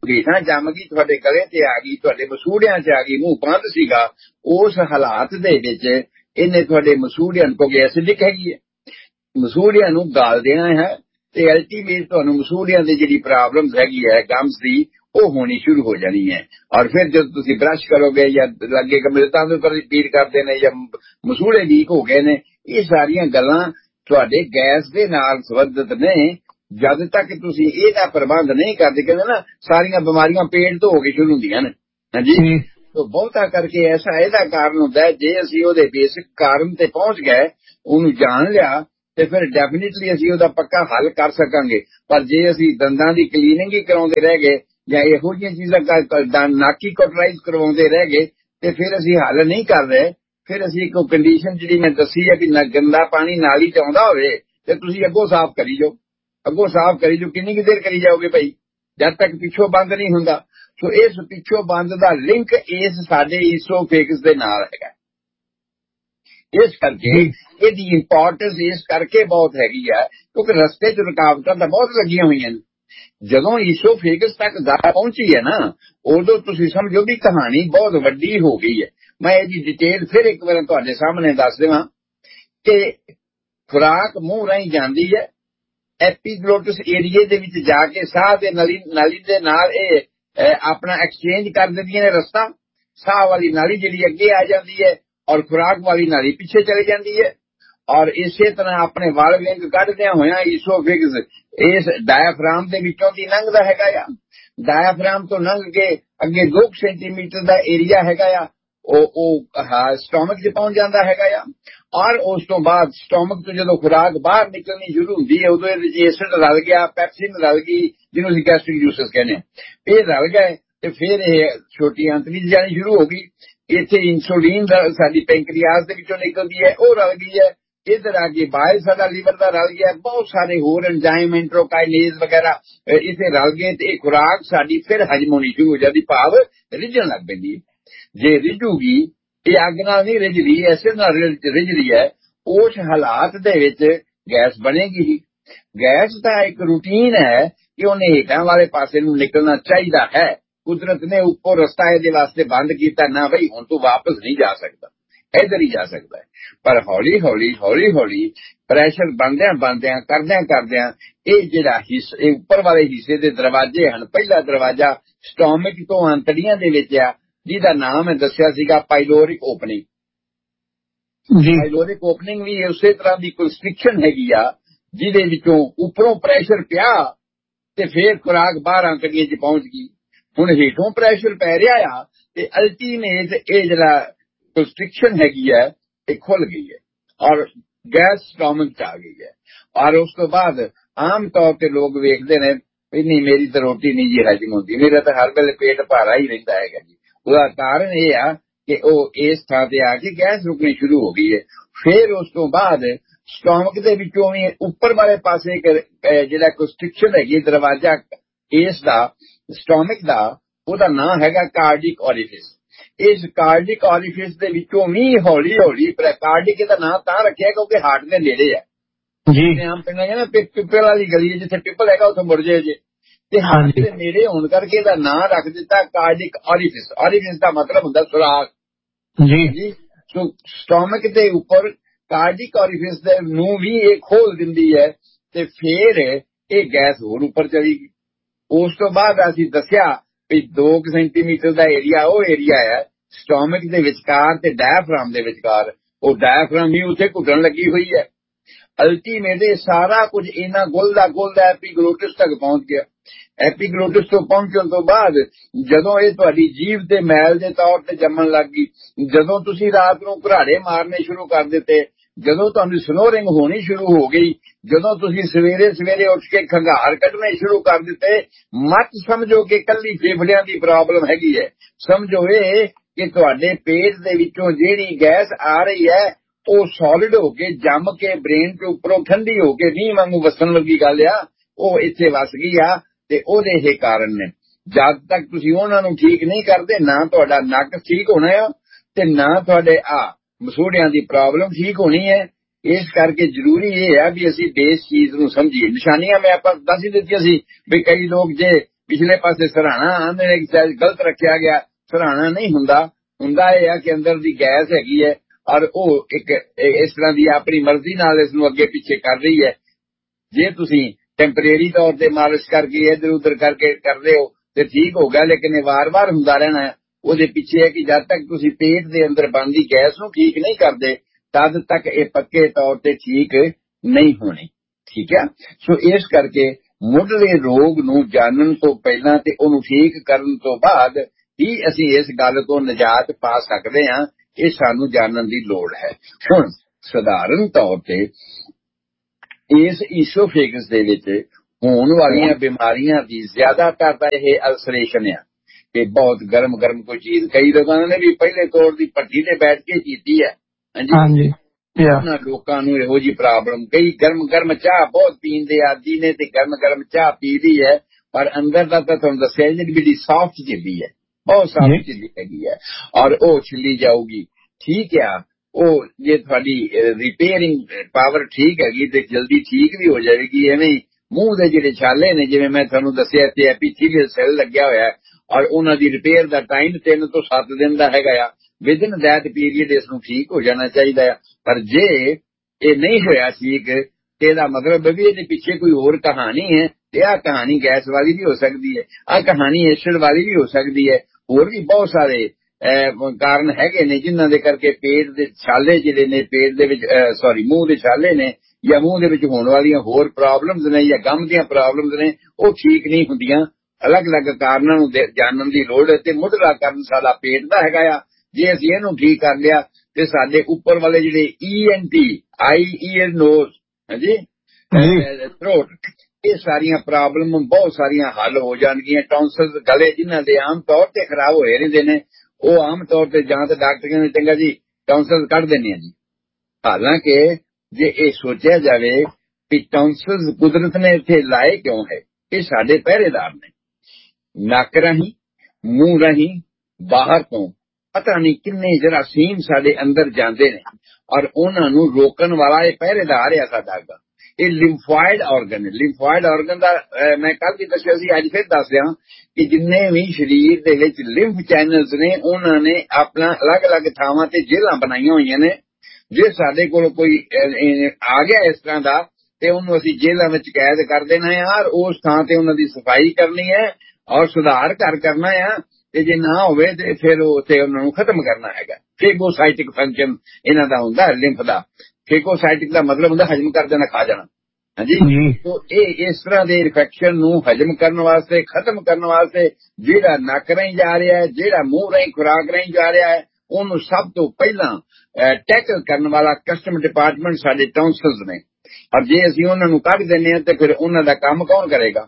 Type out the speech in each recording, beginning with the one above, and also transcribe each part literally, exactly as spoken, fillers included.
ਹੇਠਾਂ ਜੰਮ ਗਈ, ਤੁਹਾਡੇ ਗਲੇ ਤੇ ਆ ਗਈ, ਤੁਹਾਡੇ ਮਸੂੜਿਆਂ 'ਚ ਆ ਗਈ, ਮੂੰਹ ਬੰਦ ਸੀਗਾ, ਉਸ ਹਾਲਾਤ ਦੇ ਵਿੱਚ ਇਹਨੇ ਤੁਹਾਡੇ ਮਸੂੜਿਆਂ ਨੂੰ, ਕਿਉਂਕਿ ਐਸਿਡਿਕ ਹੈਗੀ ਹੈ, ਮਸੂੜਿਆਂ ਨੂੰ ਗਾਲ ਦੇਣਾ ਹੈ ਤੇ ਅਲਟੀਮੇਟ ਤੁਹਾਨੂੰ ਮਸੂੜਿਆਂ ਦੀ ਜਿਹੜੀ ਪ੍ਰੋਬਲਮ ਹੈਗੀ ਹੈ ਗਮਸ ਦੀ, ਉਹ ਹੋਣੀ ਸ਼ੁਰੂ ਹੋ ਜਾਣੀ ਹੈ। ਔਰ ਫਿਰ ਜਦੋਂ ਤੁਸੀਂ ਬ੍ਰਸ਼ ਕਰੋਗੇ ਜਾਂ ਲੱਗੇ ਕਮਿਲਤਾਂ ਦੇ ਉੱਪਰ ਪੀੜ ਕਰਦੇ ਨੇ ਜਾਂ ਮਸੂੜੇ ਲੀਕ ਹੋ ਗਏ ਨੇ, ਇਹ ਸਾਰੀਆਂ ਗੱਲਾਂ ਤੁਹਾਡੇ ਗੈਸ ਦੇ ਨਾਲ ਸੰਬੰਧਿਤ ਨੇ। ਜਦ ਤੱਕ ਤੁਸੀਂ ਇਹਦਾ ਪ੍ਰਬੰਧ ਨਹੀਂ ਕਰਦੇ, ਕਹਿੰਦੇ ਨਾ ਸਾਰੀਆਂ ਬਿਮਾਰੀਆਂ ਪੇਟ ਤੋਂ ਹੋ ਕੇ ਸ਼ੁਰੂ ਹੁੰਦੀਆਂ ਨੇ। ਹਾਂਜੀ, ਤਾਂ ਬਹੁਤਾ ਕਰਕੇ ਐਸਾ ਇਹਦਾ ਕਾਰਨ ਹੁੰਦਾ ਹੈ। ਜੇ ਅਸੀਂ ਉਹਦੇ ਬੇਸਿਕ ਕਾਰਨ ਤੇ ਪਹੁੰਚ ਗਏ, ਉਹਨੂੰ ਜਾਣ ਲਿਆ, ਤੇ ਫਿਰ ਡੈਫੀਨਿਟਲੀ ਅਸੀਂ ਉਹਦਾ ਪੱਕਾ ਹੱਲ ਕਰ ਸਕਾਂਗੇ। ਪਰ ਜੇ ਅਸੀਂ ਦੰਦਾਂ ਦੀ ਕਲੀਨਿੰਗ ਹੀ ਕਰਾਉਂਦੇ ਰਹਿ ਗਏ ਜਾਂ ਇਹੋ ਜਿਹੀਆਂ ਚੀਜ਼ਾਂ ਨਾਕੀ ਕਟਰਾਈਜ਼ ਕਰਵਾਉਂਦੇ ਰਹਿ ਗਏ, ਤੇ ਫਿਰ ਅਸੀਂ ਹੱਲ ਨਹੀਂ ਕਰ ਰਹੇ। ਫਿਰ ਅਸੀਂ ਕੋਈ ਕੰਡੀਸ਼ਨ ਜਿਹੜੀ ਮੈਂ ਦੱਸੀ ਹੈ ਕਿ ਗੰਦਾ ਪਾਣੀ ਨਾਲੀ 'ਚ ਆਉਂਦਾ ਹੋਵੇ ਤੇ ਤੁਸੀਂ ਅੱਗੋਂ ਸਾਫ਼ ਕਰੀ ਜਾਓ, ਅੱਗੋਂ ਸਾਫ਼ ਕਰੀ ਜਾਓ। ਕਿੰਨੀ ਕੁ ਦੇਰ ਕਰੀ ਜਾਓਗੇ ਭਾਈ, ਜਦ ਤੱਕ ਪਿੱਛੋਂ ਬੰਦ ਨਹੀਂ ਹੁੰਦਾ। ਸੋ ਇਸ ਪਿੱਛੋਂ ਬੰਦ ਦਾ ਲਿੰਕ ਇਸ ਸਾਡੇ ਈਸੋਫੇਗਸ ਦੇ ਨਾਲ ਹੈਗਾ। ਇਸ ਕਰਕੇ ਇਹਦੀ ਇੰਪੋਰਟੈਂਸ ਇਸ ਕਰਕੇ ਬਹੁਤ ਹੈਗੀ ਆ, ਕਿਉਂਕਿ ਰਸਤੇ 'ਚ ਰੁਕਾਵਟਾਂ ਤਾਂ ਬਹੁਤ ਲੱਗੀਆਂ ਹੋਈਆਂ ਨੇ। ਜਦੋਂ ਈਸੋਫੇਗਸ ਤੱਕ ਦਾਲ ਪਹੁੰਚੀ ਹੈ ਨਾ, ਉਦੋਂ ਤੁਸੀਂ ਸਮਝੋ ਵੀ ਕਹਾਣੀ ਬਹੁਤ ਵੱਡੀ ਹੋ ਗਈ ਹੈ। ਮੈਂ ਇਹਦੀ ਡਿਟੇਲ ਫਿਰ ਇੱਕ ਵਾਰ ਤੁਹਾਡੇ ਸਾਹਮਣੇ ਦੱਸ ਦੇਵਾਂ ਕਿ ਖੁਰਾਕ ਮੂੰਹ ਰਾਹੀਂ ਜਾਂਦੀ ਹੈ, ਐਪੀਗਲੋਟਸ ਏਰੀਏ ਦੇ ਵਿੱਚ ਜਾ ਕੇ ਸਾਹ ਦੇ ਨਾਲੀ ਨਾਲੀ ਦੇ ਨਾਲ ਇਹ ਆਪਣਾ ਐਕਸਚੇਂਜ ਕਰ ਦਿੰਦੀਆਂ ਨੇ ਰਸਤਾ। ਸਾਹ ਵਾਲੀ ਨਾਲੀ ਜਿਹੜੀ ਅੱਗੇ ਆ ਜਾਂਦੀ ਹੈ ਔਰ ਖੁਰਾਕ ਵਾਲੀ ਨਾਲੀ ਪਿੱਛੇ ਚਲੀ ਜਾਂਦੀ ਹੈ। ਔਰ ਇਸੇ ਤਰ੍ਹਾਂ ਆਪਣੇ ਵਾਲ ਵਿੰਗ ਕੱਢਦਿਆਂ ਹੋਇਆਂ ਈਸੋਫੇਗਸ ਇਸ ਡਾਇਆਫਰਾਮ ਦੇ ਵਿੱਚੋਂ ਦੀ ਲੰਘਦਾ ਹੈਗਾ ਆ। ਡਾਇਆਫਰਾਮ ਤੋਂ ਲੰਘ ਕੇ ਅੱਗੇ ਦੋ ਸੈਂਟੀਮੀਟਰ ਦਾ ਏਰੀਆ ਹੈਗਾ ਆ, ਉਹ ਉਹ ਸਟੋਮਕ 'ਚ ਪਹੁੰਚ ਜਾਂਦਾ ਹੈਗਾ ਆ। ਔਰ ਉਸ ਤੋਂ ਬਾਅਦ ਸਟੋਮਕ ਤੋਂ ਜਦੋਂ ਖੁਰਾਕ ਬਾਹਰ ਨਿਕਲਣੀ ਸ਼ੁਰੂ ਹੁੰਦੀ ਹੈ, ਉਦੋਂ ਇਹਦੇ 'ਚ ਐਸਿਡ ਰਲ ਗਿਆ, ਪੈਪਸਿਨ ਰਲ ਗਈ, ਜਿਹਨੂੰ ਅਸੀਂ ਗੈਸਟ੍ਰਿਕ ਜੂਸਸ ਕਹਿੰਦੇ ਹਾਂ, ਇਹ ਰਲ ਗਏ ਤੇ ਫਿਰ ਇਹ ਛੋਟੀ ਅੰਤੜੀ ਜਾਣੀ ਸ਼ੁਰੂ ਹੋ ਗਈ। ਇੱਥੇ ਇਨਸੂਲਿਨ ਸਾਡੀ ਪੈਂਕਰੀਆਸ ਦੇ ਵਿੱਚੋਂ ਨਿਕਲਦੀ ਹੈ, ਉਹ ਰਲ ਗਈ ਹੈ। ਇਧਰ ਆ ਕੇ ਬਾਇਲ ਸਾਡਾ ਲੀਵਰ ਦਾ ਰਲ ਗਿਆ, ਬਹੁਤ ਸਾਰੇ ਹੋਰ ਐਂਜ਼ਾਈਮ ਐਂਟਰੋਕਾਈਨੇਜ਼ ਵਗੈਰਾ ਇੱਥੇ ਰਲ ਗਏ ਤੇ ਇਹ ਖੁਰਾਕ ਸਾਡੀ ਫਿਰ ਹਜਮ ਹੋਣੀ ਸ਼ੁਰੂ ਹੋ ਜਾਂਦੀ, ਭਾਵ ਰਿੱਝਣ ਲੱਗ ਪੈਂਦੀ ਹੈ। ਜੇ ਰਿੱਝੂਗੀ, ਇਹ ਅੱਗ ਨਾਲ ਨਹੀਂ ਰਿੱਝਦੀ, ਐਸਿਡ ਨਾਲ ਰਿੱਝ ਰਹੀ ਹੈ, ਉਸ ਹਾਲਾਤ ਦੇ ਵਿੱਚ ਗੈਸ ਬਣੇਗੀ ਹੀ। ਗੈਸ ਦਾ ਇੱਕ ਰੂਟੀਨ ਹੈ ਕਿ ਉਹਨੇ ਹੇਠਾਂ ਵਾਲੇ ਪਾਸੇ ਨੂੰ ਨਿਕਲਣਾ ਚਾਹੀਦਾ ਹੈ। ਕੁਦਰਤ ਨੇ ਉੱਪਰ ਰਸਤਾ ਇਹਦੇ ਵਾਸਤੇ ਬੰਦ ਕੀਤਾ, ਨਾ ਬਈ ਹੁਣ ਤੂੰ ਵਾਪਸ ਨਹੀਂ ਜਾ ਸਕਦਾ, ਇੱਧਰ ਹੀ ਜਾ ਸਕਦਾ ਹੈ। ਪਰ ਹੌਲੀ ਹੌਲੀ ਹੌਲੀ ਹੌਲੀ ਪ੍ਰੈਸ਼ਰ ਬਣਦਿਆਂ ਬਣਦਿਆਂ ਕਰਦਿਆਂ ਕਰਦਿਆਂ ਇਹ ਜਿਹੜਾ ਹਿੱਸਾ, ਇਹ ਉੱਪਰ ਵਾਲੇ ਹਿੱਸੇ ਦੇ ਦਰਵਾਜ਼ੇ ਹਨ। ਪਹਿਲਾ ਦਰਵਾਜ਼ਾ ਸਟੋਮਕ ਤੋਂ ਅੰਤੜੀਆਂ ਦੇ ਵਿੱਚ ਆ, ਜਿਹਦਾ ਨਾਮ ਮੈਂ ਦੱਸਿਆ ਸੀਗਾ ਪਾਇਲੋਰਿਕ ਓਪਨਿੰਗ। ਪਾਇਲੋਰਿਕ ਓਪਨਿੰਗ ਵੀ ਉਸੇ ਤਰ੍ਹਾਂ ਦੀ ਕੰਸਟ੍ਰਿਕਸ਼ਨ ਹੈਗੀ ਆ, ਜਿਹਦੇ ਵਿੱਚੋਂ ਉੱਪਰੋਂ ਪ੍ਰੈਸ਼ਰ ਪਿਆ ਤੇ ਫਿਰ ਖੁਰਾਕ ਬਾਹਰ ਅੰਤੜੀਆਂ 'ਚ ਪਹੁੰਚ ਗਈ। ਹੁਣ ਹੇਠੋਂ ਪ੍ਰੈਸ਼ਰ ਪੈ ਰਿਹਾ ਆ ਤੇ ਅਲਟੀਮੇਟ ਇਹ ਜਿਹੜਾ ਕੰਸਟ੍ਰਿਕਸ਼ਨ ਹੈਗੀ ਹੈ ਇਹ ਖੁੱਲ ਗਈ ਹੈ ਔਰ ਗੈਸ ਸਟੋਮਕ 'ਚ ਆ ਗਈ ਹੈ। ਔਰ ਉਸ ਤੋਂ ਬਾਅਦ ਆਮ ਤੌਰ ਤੇ ਲੋਕ ਵੇਖਦੇ ਨੇ ਵੀ ਨਹੀਂ ਮੇਰੀ ਤਾਂ ਰੋਟੀ ਨਹੀਂ ਜੀ ਹਜਮ ਹੁੰਦੀ, ਮੇਰਾ ਤਾਂ ਹਰ ਵੇਲੇ ਪੇਟ ਭਾਰਾ ਹੀ ਰਹਿੰਦਾ ਹੈਗਾ ਜੀ। ਉਹਦਾ ਕਾਰਨ ਇਹ ਆ ਕਿ ਉਹ ਇਸ ਥਾਂ ਤੇ ਆ ਕੇ ਗੈਸ ਰੁਕਣੀ ਸ਼ੁਰੂ ਹੋ ਗਈ ਹੈ। ਫਿਰ ਉਸ ਤੋਂ ਬਾਅਦ ਸਟੋਮਕ ਦੇ ਵਿੱਚੋਂ ਵੀ ਉੱਪਰ ਵਾਲੇ ਪਾਸੇ ਜਿਹੜਾ ਕੰਸਟ੍ਰਿਕਸ਼ਨ ਹੈਗੀ ਦਰਵਾਜ਼ਾ ਇਸ ਦਾ ਸਟੋਮਕ ਦਾ, ਉਹਦਾ ਨਾਮ ਹੈਗਾ ਕਾਰਡਿਕ ਔਰੀਫਿਸ। ਇਸ ਕਾਰਡਿਕ ਔਰੀਫਿਸ ਦੇ ਵਿੱਚੋਂ ਵੀ ਹੌਲੀ ਹੌਲੀ, ਕਾਰਡਿਕ ਦਾ ਨਾਮ ਤਾਂ ਰੱਖਿਆ ਕਿਉਂਕਿ ਹਾਰਟ ਦੇ ਨੇੜੇ ਹੈ ਜੀ। ਆਮ ਪਿੰਡਾਂ ਕਹਿੰਦਾ ਪਿੱਪਲ ਵਾਲੀ ਗਲੀ ਜਿੱਥੇ ਪਿੱਪਲ ਹੈਗਾ ਉੱਥੇ ਮੁੜ ਜੇ ਜੇ, ਤੇ ਹਾਰਟ ਦੇ ਨੇੜੇ ਹੋਣ ਕਰਕੇ ਇਹਦਾ ਨਾਮ ਰੱਖ ਦਿੱਤਾ ਕਾਰਡਿਕ ਔਰੀਫਿਸ। ਔਰੀਫਿਸ ਦਾ ਮਤਲਬ ਹੁੰਦਾ ਸੁਰਾਖ ਜੀ ਜੀ। ਸੋ ਸਟੋਮਕ ਦੇ ਉੱਪਰ ਕਾਰਡਿਕ ਔਰੀਫਿਸ ਦੇ ਨੂੰ ਵੀ ਇਹ ਖੋਲ ਦਿੰਦੀ ਹੈ ਤੇ ਫਿਰ ਇਹ ਗੈਸ ਹੋਰ ਉੱਪਰ ਚਲੀ ਗਈ। ਉਸ ਤੋਂ ਬਾਅਦ ਅਸੀਂ ਦੱਸਿਆ ਵੀ ਦੋ ਸੈਂਟੀਮੀਟਰ ਦਾ ਏਰੀਆ ਉਹ ਏਰੀਆ ਹੈ ਸਟੋਮਕ ਦੇ ਵਿਚਕਾਰ ਤੇ ਡਾਇਆਫਰਾਮ ਦੇ ਵਿਚਕਾਰ, ਉਹ ਡਾਇਆਫਰਾਮ ਵੀ ਉੱਥੇ ਘੁੱਟਣ ਲੱਗੀ ਹੋਈ ਹੈ। ਅਲਟੀਮੇਟ ਇਹ ਸਾਰਾ ਕੁਝ ਇਹਨਾਂ ਗੁੱਲਦਾ ਗੁੱਲਦਾ ਐਪੀਗਲੋਟਿਸ ਤੱਕ ਪਹੁੰਚ ਗਿਆ। ਐਪੀਗਲੋਟਿਸ ਤੋਂ ਪਹੁੰਚਣ ਤੋਂ ਬਾਅਦ ਜਦੋਂ ਇਹ ਤੁਹਾਡੀ ਜੀਭ ਦੇ ਮੈਲ ਦੇ ਤੌਰ ਤੇ ਜੰਮਣ ਲੱਗ ਗਈ, ਜਦੋਂ ਤੁਸੀਂ ਰਾਤ ਨੂੰ ਘਰਾੜੇ ਮਾਰਨੇ ਸ਼ੁਰੂ ਕਰ ਦਿੱਤੇ, ਜਦੋਂ ਤੁਹਾਨੂੰ ਸਨੋਰਿੰਗ ਹੋਣੀ ਸ਼ੁਰੂ ਹੋ ਗਈ, ਜਦੋਂ ਤੁਸੀਂ ਸਵੇਰੇ ਸਵੇਰੇ ਉੱਠ ਕੇ ਖੰਘਾਰ ਕੱਢਣੇ ਸ਼ੁਰੂ ਕਰ ਦਿੱਤੇ, ਮਤ ਸਮਝੋ ਕਿ ਕੱਲੀ ਫੇਫੜਿਆਂ ਦੀ ਪ੍ਰੋਬਲਮ ਹੈਗੀ ਹੈ। ਸਮਝੋ ਇਹ ਕਿ ਤੁਹਾਡੇ ਪੇਟ ਦੇ ਵਿੱਚੋਂ ਜਿਹੜੀ ਗੈਸ ਆ ਰਹੀ ਹੈ ਉਹ ਸੋਲਿਡ ਹੋ ਕੇ ਜੰਮ ਕੇ ਬ੍ਰੇਨ ਦੇ ਉੱਪਰੋਂ ਠੰਡੀ ਹੋ ਕੇ ਮੀਂਹ ਵਾਂਗੂ ਵਸਣ ਲੱਗੀ ਗੱਲ ਆ, ਉਹ ਇੱਥੇ ਵਸ ਗਈ ਆ। ਤੇ ਉਹਦੇ ਇਹ ਕਾਰਨ ਨੇ। ਜਦ ਤੱਕ ਤੁਸੀਂ ਉਹਨਾਂ ਨੂੰ ਠੀਕ ਨਹੀਂ ਕਰਦੇ, ਨਾ ਤੁਹਾਡਾ ਨੱਕ ਠੀਕ ਹੋਣਾ ਆ ਤੇ ਨਾ ਤੁਹਾਡੇ ਆ ਮਸੂੜਿਆਂ ਦੀ ਪ੍ਰੋਬਲਮ ਠੀਕ ਹੋਣੀ ਹੈ। ਇਸ ਕਰਕੇ ਜ਼ਰੂਰੀ ਇਹ ਆ ਵੀ ਅਸੀਂ ਬੇਸ ਚੀਜ਼ ਨੂੰ ਸਮਝੀਏ। ਨਿਸ਼ਾਨੀਆਂ ਮੈਂ ਆਪਾਂ ਦੱਸ ਹੀ ਦਿੱਤੀਆਂ ਸੀ ਵੀ ਕਈ ਲੋਕ ਜੇ ਪਿਛਲੇ ਪਾਸੇ ਸਰਾਣਾ ਆਂਦੇ ਨੇ ਕਿ ਗਲਤ ਰੱਖਿਆ ਗਿਆ, ਸਰਾਣਾ ਨਹੀਂ ਹੁੰਦਾ। ਹੁੰਦਾ ਇਹ ਆ ਕਿ ਅੰਦਰ ਦੀ ਗੈਸ ਹੈਗੀ ਹੈ ਔਰ ਉਹ ਇੱਕ ਇਸ ਤਰ੍ਹਾਂ ਦੀ ਆਪਣੀ ਮਰਜ਼ੀ ਨਾਲ ਇਸ ਨੂੰ ਅੱਗੇ ਪਿੱਛੇ ਕਰ ਰਹੀ ਹੈ। ਜੇ ਤੁਸੀਂ ਟੈਂਪਰੇਰੀ ਤੌਰ ਤੇ ਮਾਲਿਸ਼ ਕਰਕੇ ਇੱਧਰ ਉੱਧਰ ਕਰਕੇ ਕਰਦੇ ਹੋ ਤੇ ਠੀਕ ਹੋ ਗਿਆ, ਲੇਕਿਨ ਇਹ ਵਾਰ-ਵਾਰ ਹੁੰਦਾ ਰਹਿਣਾ ਹੈ। ਉਹਦੇ ਪਿੱਛੇ ਹੈ ਕਿ ਜਦ ਤੱਕ ਤੁਸੀਂ ਪੇਟ ਦੇ ਅੰਦਰ ਬਣਦੀ ਗੈਸ ਨੂੰ ਠੀਕ ਨਹੀਂ ਕਰਦੇ ਤਦ ਤੱਕ ਇਹ ਪੱਕੇ ਤੌਰ ਤੇ ਠੀਕ ਨਹੀਂ ਹੋਣੀ। ਠੀਕ ਹੈ, ਸੋ ਇਸ ਕਰਕੇ ਮੁੱਢਲੇ ਰੋਗ ਨੂੰ ਜਾਣਨ ਤੋਂ ਪਹਿਲਾਂ ਤੇ ਉਹਨੂੰ ਠੀਕ ਕਰਨ ਤੋਂ ਬਾਅਦ ਹੀ ਅਸੀਂ ਇਸ ਗੱਲ ਤੋਂ ਨਿਜਾਤ ਪਾ ਸਕਦੇ ਹਾਂ। ਇਹ ਸਾਨੂੰ ਜਾਣਨ ਦੀ ਲੋੜ ਹੈ। ਹੁਣ ਸਧਾਰਨ ਤੌਰ ਤੇ ਇਸ ਈਸੋਫੇਗਸ ਦੇ ਵਿੱਚ ਹੋਣ ਵਾਲੀਆਂ ਬਿਮਾਰੀਆਂ ਦੀ ਜ਼ਿਆਦਾਤਰ ਤਾਂ ਇਹ ਅਲਸਰੇਸ਼ਨ ਆ ਕਿ ਬਹੁਤ ਗਰਮ ਗਰਮ ਕੋਈ ਚੀਜ਼, ਕਈ ਲੋਕਾਂ ਨੇ ਵੀ ਪਹਿਲੇ ਤੌਰ ਦੀ ਭੱਠੀ ਤੇ ਬੈਠ ਕੇ ਕੀਤੀ ਹੈ। ਹਾਂਜੀ, ਉਹਨਾਂ ਲੋਕਾਂ ਨੂੰ ਇਹੋ ਜਿਹੀ ਪ੍ਰੋਬਲਮ, ਕਈ ਗਰਮ ਗਰਮ ਚਾਹ ਬਹੁਤ ਪੀਣ ਦੇ ਆਦੀ ਨੇ ਤੇ ਗਰਮ ਗਰਮ ਚਾਹ ਪੀ ਲਈ ਹੈ ਪਰ ਅੰਦਰ ਦਾ ਤਾਂ ਤੁਹਾਨੂੰ ਦੱਸਿਆ ਜੀ ਬੜੀ ਸਾਫਟ ਝਿੱਲੀ ਹੈ, ਬਹੁਤ ਸਾਫਟ ਝਿੱਲੀ ਹੈਗੀ ਹੈ ਔਰ ਉਹ ਛਿੱਲੀ ਜਾਊਗੀ। ਠੀਕ ਆ, ਉਹ ਜੇ ਤੁਹਾਡੀ ਰਿਪੇਅਰਿੰਗ ਪਾਵਰ ਠੀਕ ਹੈਗੀ ਤੇ ਜਲਦੀ ਠੀਕ ਵੀ ਹੋ ਜਾਏਗੀ। ਐਵੇਂ ਮੂੰਹ ਦੇ ਜਿਹੜੇ ਛਾਲੇ ਨੇ, ਜਿਵੇਂ ਮੈਂ ਤੁਹਾਨੂੰ ਦੱਸਿਆ ਤੇ ਐਪੀਥੀਲੀਅਲ ਸੈੱਲ ਲੱਗਿਆ ਹੋਇਆ ਔਰ ਉਹਨਾਂ ਦੀ ਰਿਪੇਅਰ ਦਾ ਟਾਈਮ ਤਿੰਨ ਤੋਂ ਸੱਤ ਦਿਨ ਦਾ ਹੈਗਾ ਆ। ਵਿਦਨ ਦੈਟ ਪੀਰੀਅਡ ਇਸ ਨੂੰ ਠੀਕ ਹੋ ਜਾਣਾ ਚਾਹੀਦਾ ਆ। ਪਰ ਜੇ ਇਹ ਨਹੀਂ ਹੋਇਆ ਠੀਕ ਤੇ ਇਹਦਾ ਮਤਲਬ ਵੀ ਇਹਦੇ ਪਿੱਛੇ ਕੋਈ ਹੋਰ ਕਹਾਣੀ ਹੈ ਤੇ ਆਹ ਕਹਾਣੀ ਗੈਸ ਵਾਲੀ ਵੀ ਹੋ ਸਕਦੀ ਹੈ, ਆਹ ਕਹਾਣੀ ਐਸਿਡ ਵਾਲੀ ਵੀ ਹੋ ਸਕਦੀ ਹੈ। ਹੋਰ ਵੀ ਬਹੁਤ ਸਾਰੇ ਕਾਰਨ ਹੈਗੇ ਨੇ ਜਿਨ੍ਹਾਂ ਦੇ ਕਰਕੇ ਪੇਟ ਦੇ ਛਾਲੇ ਜਿਹੜੇ ਨੇ, ਪੇਟ ਦੇ ਵਿੱਚ ਸੌਰੀ ਮੂੰਹ ਦੇ ਛਾਲੇ ਨੇ ਜਾਂ ਮੂੰਹ ਦੇ ਵਿੱਚ ਹੋਣ ਵਾਲੀਆਂ ਹੋਰ ਪ੍ਰੋਬਲਮਸ ਨੇ ਜਾਂ ਗਮ ਦੀਆਂ ਪ੍ਰੋਬਲਮਸ ਨੇ, ਉਹ ਠੀਕ ਨਹੀਂ ਹੁੰਦੀਆਂ। ਅਲੱਗ-ਅਲੱਗ ਕਾਰਨਾਂ ਨੂੰ ਜਾਣਨ ਦੀ ਲੋੜ ਹੈ ਤੇ ਮੁੱਢਲਾ ਕਾਰਨ ਸਾਡਾ ਪੇਟ ਦਾ ਹੈਗਾ ਆ। ਜੇ ਅਸੀਂ ਇਹਨੂੰ ਠੀਕ ਕਰ ਲਿਆ ਤੇ ਸਾਡੇ ਉੱਪਰ ਵਾਲੇ ਜਿਹੜੇ ਈ ਐਨ ਟੀ, ਆਈ, ਈਅਰ, ਨੋਜ਼, ਹਾਂਜੀ, ਥ੍ਰੋਟ, ਇਹ ਸਾਰੀਆਂ ਪ੍ਰੋਬਲਮ ਬਹੁਤ ਸਾਰੀਆਂ ਹੱਲ ਹੋ ਜਾਣਗੀਆਂ। ਟੌਂਸਲਸ, ਗਲੇ ਜਿਨ੍ਹਾਂ ਦੇ ਆਮ ਤੌਰ ਤੇ ਖਰਾਬ ਹੋਏ ਰਹਿੰਦੇ ਨੇ, ਉਹ ਆਮ ਤੌਰ ਤੇ ਜਾਂ ਤਾਂ ਡਾਕਟਰ ਕਹਿੰਦੇ ਚੰਗਾ ਜੀ ਟੌਂਸਲਸ ਕੱਢ ਦਿੰਦੇ ਆ ਜੀ। ਹਾਲਾਂਕਿ ਜੇ ਇਹ ਸੋਚਿਆ ਜਾਵੇ ਕਿ ਟੌਂਸਲਸ ਕੁਦਰਤ ਨੇ ਇੱਥੇ ਲਾਏ ਕਿਉਂ ਹੈ, ਇਹ ਸਾਡੇ ਪਹਿਰੇਦਾਰ ਨੇ। ਨੱਕ ਰਾਹੀਂ, ਮੂੰਹ ਰਾਹੀਂ, ਬਾਹਰ ਤੋਂ ਪਤਾ ਨਹੀਂ ਕਿੰਨੇ ਜਰਾਸੀਮ ਸਾਡੇ ਅੰਦਰ ਜਾਂਦੇ ਨੇ ਔਰ ਉਹਨਾਂ ਨੂੰ ਰੋਕਣ ਵਾਲਾ ਇਹ ਪਹਿਰੇਦਾਰ ਆ ਸਾਡਾ ਅੱਗਾ। ਇਹ ਲਿੰਫਾਇਡ ਆਰਗਨ ਹੈ। ਲਿੰਫਾਇਡ ਆਰਗਨ ਦਾ ਮੈਂ ਕੱਲ ਵੀ ਦੱਸਿਆ ਸੀ, ਅੱਜ ਫਿਰ ਦੱਸ ਦਿਆਂ ਕਿ ਜਿੰਨੇ ਵੀ ਸਰੀਰ ਦੇ ਵਿੱਚ ਲਿੰਫ ਚੈਨਲਸ ਨੇ ਉਹਨਾਂ ਨੇ ਆਪਣਾ ਅਲੱਗ-ਅਲੱਗ ਥਾਵਾਂ ਤੇ ਜੇਲ੍ਹਾਂ ਬਣਾਈਆਂ ਹੋਈਆਂ ਨੇ। ਜੇ ਸਾਡੇ ਕੋਲ ਕੋਈ ਆ ਗਿਆ ਇਸ ਤਰ੍ਹਾਂ ਦਾ ਤੇ ਉਹਨੂੰ ਅਸੀਂ ਜੇਲ੍ਹਾਂ ਵਿੱਚ ਕੈਦ ਕਰ ਦੇਣਾ ਹੈ ਔਰ ਉਸ ਥਾਂ ਤੇ ਉਹਨਾਂ ਦੀ ਸਫਾਈ ਕਰਨੀ ਹੈ ਔਰ ਸੁਧਾਰ ਕਰ ਕਰਨਾ ਆ। ਤੇ ਜੇ ਨਾ ਹੋਵੇ ਤੇ ਫਿਰ ਉੱਥੇ ਉਹਨਾਂ ਨੂੰ ਖਤਮ ਕਰਨਾ ਹੈਗਾ। ਫੇਗੋਸਾਈਟਿਕ ਫੰਕਸ਼ਨ ਇਹਨਾਂ ਦਾ ਹੁੰਦਾ ਲਿੰਫ ਦਾ। ਫੇਗੋਸਾਈਟਿਕ ਦਾ ਮਤਲਬ ਹੁੰਦਾ ਹਜਮ ਕਰ ਦੇਣਾ, ਖਾ ਜਾਣਾ। ਹਾਂਜੀ, ਤੋ ਇਹ ਇਸ ਤਰ੍ਹਾਂ ਦੇ ਇਨਫੈਕਸ਼ਨ ਨੂੰ ਹਜਮ ਕਰਨ ਵਾਸਤੇ, ਖਤਮ ਕਰਨ ਵਾਸਤੇ ਜਿਹੜਾ ਨੱਕ ਰਾਹੀਂ ਜਾ ਰਿਹਾ ਹੈ, ਜਿਹੜਾ ਮੂੰਹ ਰਾਹੀਂ ਖੁਰਾਕ ਰਾਹੀਂ ਜਾ ਰਿਹਾ ਹੈ, ਉਹਨੂੰ ਸਭ ਤੋਂ ਪਹਿਲਾਂ ਟੈਕਲ ਕਰਨ ਵਾਲਾ ਕਸਟਮ ਡਿਪਾਰਟਮੈਂਟ ਸਾਡੇ ਟੌਂਸਲਸ ਨੇ। ਔਰ ਜੇ ਅਸੀਂ ਉਹਨਾਂ ਨੂੰ ਕੱਢ ਦਿੰਦੇ ਹਾਂ ਤੇ ਫਿਰ ਉਹਨਾਂ ਦਾ ਕੰਮ ਕੌਣ ਕਰੇਗਾ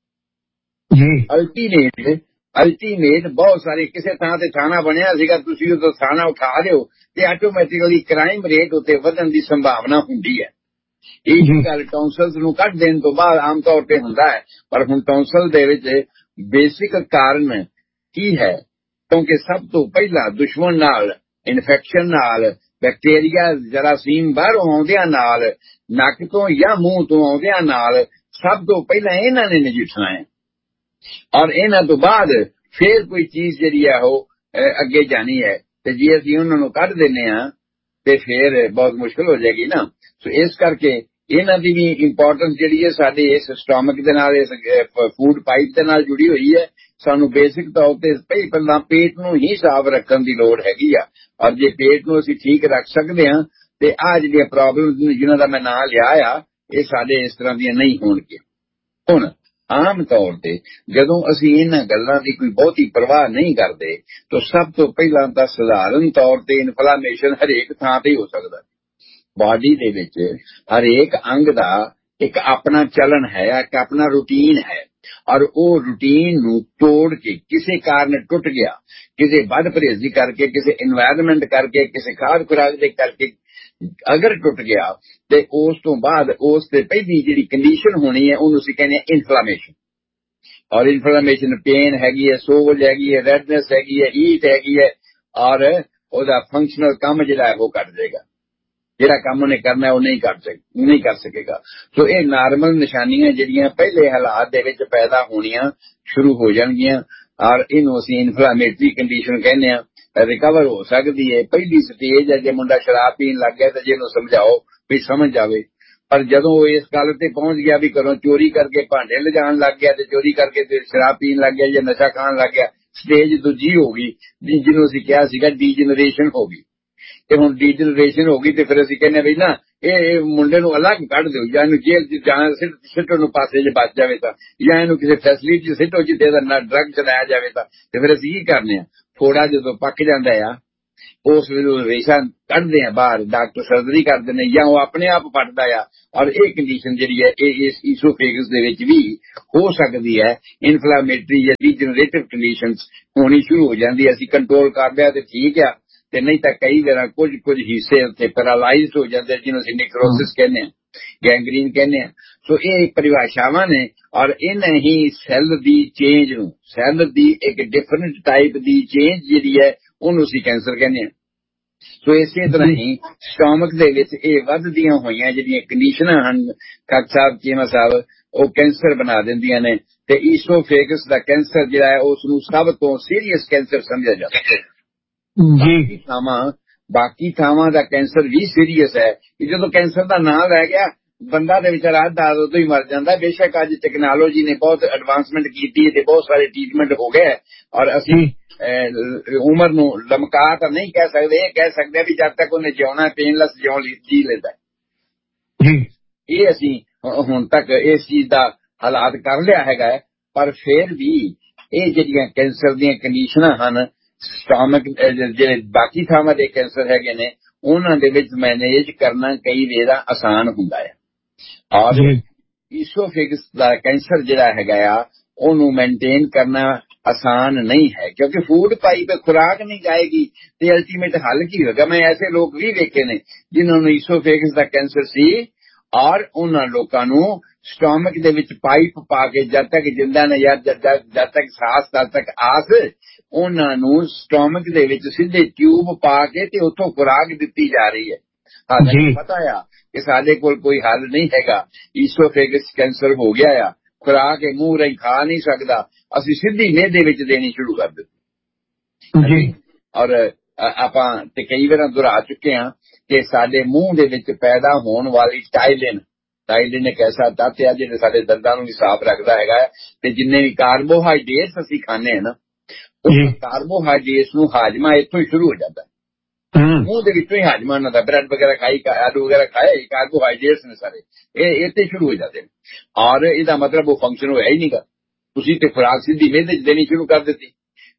ਜੀ? ਅਲਟੀਮੇਟ ਅਲਟੀਮੇਟ ਬਹੁਤ ਸਾਰੇ ਕਿਸੇ ਥਾਂ ਤੇ ਥਾਣਾ ਬਣਿਆ ਸੀਗਾ, ਤੁਸੀਂ ਉਦੋਂ ਥਾਣਾ ਉਠਾ ਦਿਓ ਤੇ ਆਟੋਮੈਟਿਕਲੀ ਕ੍ਰਾਈਮ ਰੇਟ ਉੱਤੇ ਵਧਣ ਦੀ ਸੰਭਾਵਨਾ ਹੁੰਦੀ ਹੈ। ਇਹ ਗੱਲ ਟੌਂਸਲਸ ਨੂੰ ਕੱਢ ਦੇਣ ਤੋਂ ਬਾਅਦ ਆਮ ਤੌਰ ਤੇ ਹੁੰਦਾ ਹੈ। ਪਰ ਹੁਣ ਟੌਂਸਲ ਦੇ ਵਿੱਚ ਬੇਸਿਕ ਕਾਰਨ ਕੀ ਹੈ? ਕਿਉਂਕਿ ਸਭ ਤੋਂ ਪਹਿਲਾਂ ਦੁਸ਼ਮਣ ਨਾਲ, ਇਨਫੈਕਸ਼ਨ ਨਾਲ, ਬੈਕਟੀਰੀਆ ਜਰਾਸੀਮ ਬਾਹਰੋਂ ਆਉਂਦਿਆਂ ਨਾਲ, ਨੱਕ ਤੋਂ ਜਾਂ ਮੂੰਹ ਤੋਂ ਆਉਂਦਿਆਂ ਨਾਲ ਸਭ ਤੋਂ ਪਹਿਲਾਂ ਇਹਨਾਂ ਨੇ ਨਜਿੱਠਣਾ ਹੈ ਔਰ ਇਹਨਾਂ ਤੋਂ ਬਾਅਦ ਫੇਰ ਕੋਈ ਚੀਜ਼ ਜਿਹੜੀ ਹੈ ਉਹ ਅੱਗੇ ਜਾਣੀ ਹੈ। ਤੇ ਜੇ ਅਸੀਂ ਉਹਨਾਂ ਨੂੰ ਕੱਢ ਦਿੰਦੇ ਹਾਂ ਤੇ ਫੇਰ ਬਹੁਤ ਮੁਸ਼ਕਿਲ ਹੋ ਜਾਏਗੀ ਨਾ। ਸੋ ਇਸ ਕਰਕੇ ਇਹਨਾਂ ਦੀ ਵੀ ਇੰਪੋਰਟੈਂਸ ਜਿਹੜੀ ਹੈ ਸਾਡੇ ਇਸ ਸਟਮਕ ਦੇ ਨਾਲ, ਇਸ ਫੂਡ ਪਾਈਪ ਦੇ ਨਾਲ ਜੁੜੀ ਹੋਈ ਹੈ। ਸਾਨੂੰ ਬੇਸਿਕ ਤੌਰ ਤੇ ਪਹਿਲਾਂ ਪੇਟ ਨੂੰ ਹੀ ਸਾਫ਼ ਰੱਖਣ ਦੀ ਲੋੜ ਹੈਗੀ ਆ ਔਰ ਜੇ ਪੇਟ ਨੂੰ ਅਸੀਂ ਠੀਕ ਰੱਖ ਸਕਦੇ ਹਾਂ ਤੇ ਆਹ ਜਿਹੜੀਆਂ ਪ੍ਰੋਬਲਮ ਜਿਹਨਾਂ ਦਾ ਮੈਂ ਨਾਂ ਲਿਆ ਆ ਇਹ ਸਾਡੇ ਇਸ ਤਰ੍ਹਾਂ ਦੀਆਂ ਨਹੀਂ ਹੋਣਗੀਆਂ। ਹੁਣ ਆਮ ਤੌਰ ਤੇ ਜਦੋਂ ਅਸੀਂ ਇਹਨਾਂ ਗੱਲਾਂ ਦੀ ਕੋਈ ਬਹੁਤੀ ਪਰਵਾਹ ਨਹੀਂ ਕਰਦੇ ਤਾਂ ਸਭ ਤੋਂ ਪਹਿਲਾਂ ਤਾਂ ਸਧਾਰਨ ਤੌਰ ਤੇ ਇਨਫਲਾਮੇਸ਼ਨ ਹਰੇਕ ਥਾਂ ਤੇ ਹੋ ਸਕਦਾ। ਬਾਡੀ ਦੇ ਵਿੱਚ ਹਰੇਕ ਅੰਗ ਦਾ ਇੱਕ ਆਪਣਾ ਚਲਨ ਹੈ, ਇੱਕ ਆਪਣਾ ਰੂਟੀਨ ਹੈ ਔਰ ਉਹ ਰੂਟੀਨ ਨੂੰ ਤੋੜ ਕੇ ਕਿਸੇ ਕਾਰਨ ਟੁੱਟ ਗਿਆ, ਕਿਸੇ ਬਦ ਪਰਹੇਜ਼ੀ ਕਰਕੇ, ਕਿਸੇ এনवायरमेंट ਕਰਕੇ, ਕਿਸੇ ਖਾਦ ਖੁਰਾਕ ਦੇ ਕਰਕੇ ਅਗਰ ਟੁੱਟ ਗਿਆ ਤੇ ਉਸ ਤੋਂ ਬਾਅਦ ਉਸ ਤੇ ਪਹਿਲੀ ਜਿਹੜੀ ਕੰਡੀਸ਼ਨ ਹੋਣੀ ਹੈ ਉਹਨੂੰ ਅਸੀਂ ਕਹਿੰਦੇ ਹਾਂ ਇਨਫਲਾਮੇਸ਼ਨ। ਔਰ ਇਨਫਲਾਮੇਸ਼ਨ ਪੇਨ ਹੈਗੀ ਹੈ, ਸੋਜ ਹੈਗੀ ਹੈ, ਰੈਡਨੈਸ ਹੈਗੀ ਹੈ, ਹੀਟ ਹੈਗੀ ਹੈ ਔਰ ਉਹਦਾ ਫੰਕਸ਼ਨਲ ਕੰਮ ਜਿਹੜਾ ਹੈ ਉਹ ਘਟ ਜਾਏਗਾ। ਜਿਹੜਾ ਕੰਮ ਉਹਨੇ ਕਰਨਾ ਉਹ ਨਹੀਂ ਕਰ ਸਕ ਨਹੀਂ ਕਰ ਸਕੇਗਾ। ਸੋ ਇਹ ਨਾਰਮਲ ਨਿਸ਼ਾਨੀਆਂ ਜਿਹੜੀਆਂ ਪਹਿਲੇ ਹਾਲਾਤ ਦੇ ਵਿੱਚ ਪੈਦਾ ਹੋਣੀਆਂ ਸ਼ੁਰੂ ਹੋ ਜਾਣਗੀਆਂ, ਔਰ ਇਹਨੂੰ ਅਸੀਂ ਇਨਫਲਾਮੇਟਰੀ ਕੰਡੀਸ਼ਨ ਕਹਿੰਦੇ ਆ। ਰਿਕਵਰ ਹੋ ਸਕਦੀ ਹੈ। ਪਹਿਲੀ ਸਟੇਜ ਹੈ ਜੇ ਮੁੰਡਾ ਸ਼ਰਾਬ ਪੀਣ ਲੱਗ ਗਿਆ ਤਾਂ ਜਿਹਨੂੰ ਸਮਝਾਓ ਵੀ ਸਮਝ ਜਾਵੇ, ਪਰ ਜਦੋਂ ਉਹ ਇਸ ਗੱਲ ਤੇ ਪਹੁੰਚ ਗਿਆ ਵੀ ਘਰੋਂ ਚੋਰੀ ਕਰਕੇ ਭਾਂਡੇ ਲਿਜਾਣ ਲੱਗ ਗਿਆ ਤੇ ਚੋਰੀ ਕਰਕੇ ਤੇ ਸ਼ਰਾਬ ਪੀਣ ਲੱਗ ਗਿਆ ਜਾਂ ਨਸ਼ਾ ਖਾਣ ਲੱਗ ਗਿਆ, ਸਟੇਜ ਦੂਜੀ ਹੋ ਗਈ ਜਿਹਨੂੰ ਅਸੀਂ ਕਿਹਾ ਸੀਗਾ ਡੀਜਨਰੇਸ਼ਨ ਹੋ ਗਈ। ਤੇ ਹੁਣ ਡੀਜਨਰੇਸ਼ਨ ਹੋ ਗਈ ਤੇ ਫਿਰ ਅਸੀਂ ਕਹਿੰਦੇ ਵੀ ਨਾ ਇਹ ਮੁੰਡੇ ਨੂੰ ਅਲੱਗ ਕੱਢ ਦਿਓ, ਜਾਂ ਇਹਨੂੰ ਜੇਲ੍ਹ ਚ ਜਾਣਾ ਸਿੱਟੋ ਨੂੰ ਪਾਸੇ ਜੇ ਬਚ ਜਾਵੇ ਤਾਂ, ਜਾਂ ਇਹਨੂੰ ਕਿਸੇ ਫੈਸਿਲਿਟੀ ਸਿੱਟੋ ਜਿੱਥੇ ਇਹਦਾ ਨਾ ਡਰੱਗ ਚਲਾਇਆ ਜਾਵੇ ਤਾਂ। ਤੇ ਫਿਰ ਅਸੀਂ ਕੀ ਕਰਨੇ ਆ, ਥੋੜਾ ਜਦੋਂ ਪੱਕ ਜਾਂਦਾ ਆ ਉਸ ਵੇਲੇ ਰੇਸ਼ਾ ਕੱਢਦੇ ਆ ਬਾਹਰ, ਡਾਕਟਰ ਸਰਜਰੀ ਕਰਦੇ ਨੇ ਜਾਂ ਉਹ ਆਪਣੇ ਆਪ ਫਟਦਾ ਆ। ਔਰ ਇਹ ਕੰਡੀਸ਼ਨ ਜਿਹੜੀ ਹੈ ਇਹ ਇਸ ਈਸੋਫੇਗਸ ਦੇ ਵਿੱਚ ਵੀ ਹੋ ਸਕਦੀ ਹੈ। ਇਨਫਲਾਮੇਟਰੀ ਜਾਂ ਡੀਜਨਰੇਟਿਵ ਕੰਡੀਸ਼ਨਸ ਹੋਣੀ ਸ਼ੁਰੂ ਹੋ ਜਾਂਦੀ ਹੈ। ਅਸੀਂ ਕੰਟਰੋਲ ਕਰ ਲਿਆ ਤੇ ਠੀਕ ਆ, ਤੇ ਨਹੀਂ ਤਾਂ ਕਈ ਵਾਰ ਕੁਝ ਕੁਝ ਹਿੱਸੇ ਉੱਤੇ ਪੈਰਾਲਾਈਜ਼ਡ ਹੋ ਜਾਂਦੇ ਜਿਹਨੂੰ ਅਸੀਂ ਨਿਕਰੋਸਿਸ ਕਹਿੰਦੇ ਹਾਂ, ਗੈਂਗਰੀਨ ਕਹਿੰਦੇ ਹਾਂ। ਸੋ ਇਹ ਪਰਿਭਾਸ਼ਾਵਾਂ ਨੇ, ਔਰ ਇਹਨਾਂ ਹੀ ਸੈੱਲ ਦੀ ਚੇਂਜ ਨੂੰ, ਸੈੱਲ ਦੀ ਇੱਕ ਡਿਫਰੈਂਟ ਟਾਈਪ ਦੀ ਚੇਂਜ ਜਿਹੜੀ ਹੈ ਉਹਨੂੰ ਅਸੀਂ ਕੈਂਸਰ ਕਹਿੰਦੇ ਹਾਂ। ਸੋ ਇਸੇ ਤਰ੍ਹਾਂ ਹੀ ਸਟੋਮਕ ਦੇ ਵਿੱਚ ਇਹ ਵੱਧਦੀਆਂ ਹੋਈਆਂ ਜਿਹੜੀਆਂ ਕੰਡੀਸ਼ਨਾਂ ਹਨ ਖੱਟ ਸਾਹਿਬ, ਚੀਮਾ ਸਾਹਿਬ, ਉਹ ਕੈਂਸਰ ਬਣਾ ਦਿੰਦੀਆਂ ਨੇ। ਤੇ ਈਸੋਫੇਗਸ ਦਾ ਕੈਂਸਰ ਜਿਹੜਾ ਹੈ ਉਸ ਨੂੰ ਸਭ ਤੋਂ ਸੀਰੀਅਸ ਕੈਂਸਰ ਸਮਝਿਆ ਜਾਂਦਾ ਹੈ। ਬਾਕੀ ਥਾਵਾਂ ਬਾਕੀ ਥਾਵਾਂ ਦਾ ਕੈਂਸਰ ਵੀ ਸੀਰੀਅਸ ਹੈ ਕਿ ਜਦੋਂ ਕੈਂਸਰ ਦਾ ਨਾਂ ਲੈ ਗਿਆ ਬੰਦਾ ਦੇ ਵਿਚਾਰਾ ਅੱਧਾ ਉਦੋਂ ਹੀ ਮਰ ਜਾਂਦਾ। ਬੇਸ਼ੱਕ ਅੱਜ ਟੈਕਨੋਲੋਜੀ ਨੇ ਬਹੁਤ ਐਡਵਾਂਸਮੈਂਟ ਕੀਤੀ ਹੈ ਤੇ ਬਹੁਤ ਸਾਰੇ ਟ੍ਰੀਟਮੈਂਟ ਹੋ ਗਏ, ਔਰ ਅਸੀਂ ਉਮਰ ਨੂੰ ਲਮਕਾ ਤਾਂ ਨਹੀਂ ਕਹਿ ਸਕਦੇ, ਇਹ ਕਹਿ ਸਕਦੇ ਵੀ ਜਦ ਤੱਕ ਉਹਨੇ ਜਿਉਣਾ ਪੇਨਲੈਸ ਜਿਉਂ ਜੀ ਲੈਂਦਾ। ਇਹ ਅਸੀਂ ਹੁਣ ਤੱਕ ਇਸ ਚੀਜ਼ ਦਾ ਹਾਲਾਤ ਕਰ ਲਿਆ ਹੈਗਾ, ਪਰ ਫਿਰ ਵੀ ਇਹ ਜਿਹੜੀਆਂ ਕੈਂਸਰ ਦੀਆਂ ਕੰਡੀਸ਼ਨਾਂ ਹਨ, ਸਟੋਮਕ ਜਿਹੜੇ ਬਾਕੀ ਥਾਵਾਂ ਦੇ ਕੈਂਸਰ ਹੈਗੇ ਨੇ ਉਹਨਾਂ ਦੇ ਵਿੱਚ ਮੈਨੇਜ ਕਰਨਾ ਕਈ ਵੇਰਾ ਆਸਾਨ ਹੁੰਦਾ ਹੈ। ਔਰ ਈਸੋਫੇਗਸ ਦਾ ਕੈਂਸਰ ਜਿਹੜਾ ਹੈਗਾ ਆ ਉਹਨੂੰ ਮੇਨਟੇਨ ਕਰਨਾ ਆਸਾਨ ਨਹੀਂ ਹੈ, ਕਿਉਂਕਿ ਫੂਡ ਪਾਈਪ ਖੁਰਾਕ ਨਹੀਂ ਜਾਏਗੀ ਤੇ ਅਲਟੀਮੇਟ ਹੱਲ ਕੀ ਹੋਗਾ। ਮੈਂ ਐਸੇ ਲੋਕ ਵੀ ਵੇਖੇ ਨੇ ਜਿਨ੍ਹਾਂ ਨੂੰ ਈਸੋਫੇਗਸ ਦਾ ਕੈਂਸਰ ਸੀ, ਔਰ ਉਹਨਾਂ ਲੋਕਾਂ ਨੂੰ ਸਟੋਮਕ ਦੇ ਵਿੱਚ ਪਾਈਪ ਪਾ ਕੇ ਜਦ ਤੱਕ ਜਿੰਦਾ ਨੇ ਯਾਰ ਜਦ ਤੱਕ ਸਾਹ ਤਦ ਤੱਕ ਆਸ, ਉਹਨਾਂ ਨੂੰ ਸਟੋਮਕ ਦੇ ਵਿੱਚ ਸਿੱਧੇ ਟਿਊਬ ਪਾ ਕੇ ਤੇ ਉੱਥੋਂ ਖੁਰਾਕ ਦਿੱਤੀ ਜਾ ਰਹੀ ਹੈ। ਹਾਲਾਂਕਿ ਪਤਾ ਆ ਕਿ ਸਾਡੇ ਕੋਲ ਕੋਈ ਹੱਲ ਨਹੀਂ ਹੈਗਾ, ਈਸੋਫੇਗਸ ਕੈਂਸਰ ਹੋ ਗਿਆ ਆ, ਖੁਰਾਕ ਇਹ ਮੂੰਹ ਰਾਹੀਂ ਖਾ ਨਹੀਂ ਸਕਦਾ, ਅਸੀਂ ਸਿੱਧੀ ਮਿਹਦੇ ਵਿੱਚ ਦੇਣੀ ਸ਼ੁਰੂ ਕਰ ਦਿੱਤੀ। ਔਰ ਆਪਾਂ ਤੇ ਕਈ ਵਾਰ ਦੁਹਰਾ ਚੁੱਕੇ ਹਾਂ ਕਿ ਸਾਡੇ ਮੂੰਹ ਦੇ ਵਿੱਚ ਪੈਦਾ ਹੋਣ ਵਾਲੀ ਟਾਇਲਿਨ ਟਾਇਲਿਨ ਇੱਕ ਐਸਾ ਤੱਤ ਹੈ ਜਿਹੜੇ ਸਾਡੇ ਦੰਦਾਂ ਨੂੰ ਵੀ ਸਾਫ਼ ਰੱਖਦਾ ਹੈਗਾ, ਤੇ ਜਿੰਨੇ ਵੀ ਕਾਰਬੋਹਾਈਡਰੇਟਸ ਅਸੀਂ ਖਾਂਦੇ ਹਾਂ ਨਾ, ਉਹ ਕਾਰਬੋਹਾਈਡਰੇਟਸ ਨੂੰ ਹਾਜਮਾ ਇੱਥੋਂ ਹੀ ਸ਼ੁਰੂ ਹੋ ਜਾਂਦਾ, ਮੂੰਹ ਦੇ ਵਿੱਚੋਂ ਹੀ ਹਾਜਮਾ ਹੁੰਦਾ। ਬ੍ਰੈਡ ਵਗੈਰਾ ਖਾਈ, ਆਲੂ ਵਗੈਰਾ ਖਾਏ, ਕਾਰਬੋਹਾਈਡਰੇਟਸ ਨੇ ਸਾਰੇ, ਇਹ ਇੱਥੇ ਸ਼ੁਰੂ ਹੋ ਜਾਂਦੇ ਨੇ। ਔਰ ਇਹਦਾ ਮਤਲਬ ਉਹ ਫੰਕਸ਼ਨ ਹੋਇਆ ਹੀ ਨਹੀਂਗਾ, ਤੁਸੀਂ ਤੇ ਖੁਰਾਕ ਸਿੱਧੀ ਮਿਹਦੇ ਚ ਦੇਣੀ ਸ਼ੁਰੂ ਕਰ ਦਿੱਤੀ,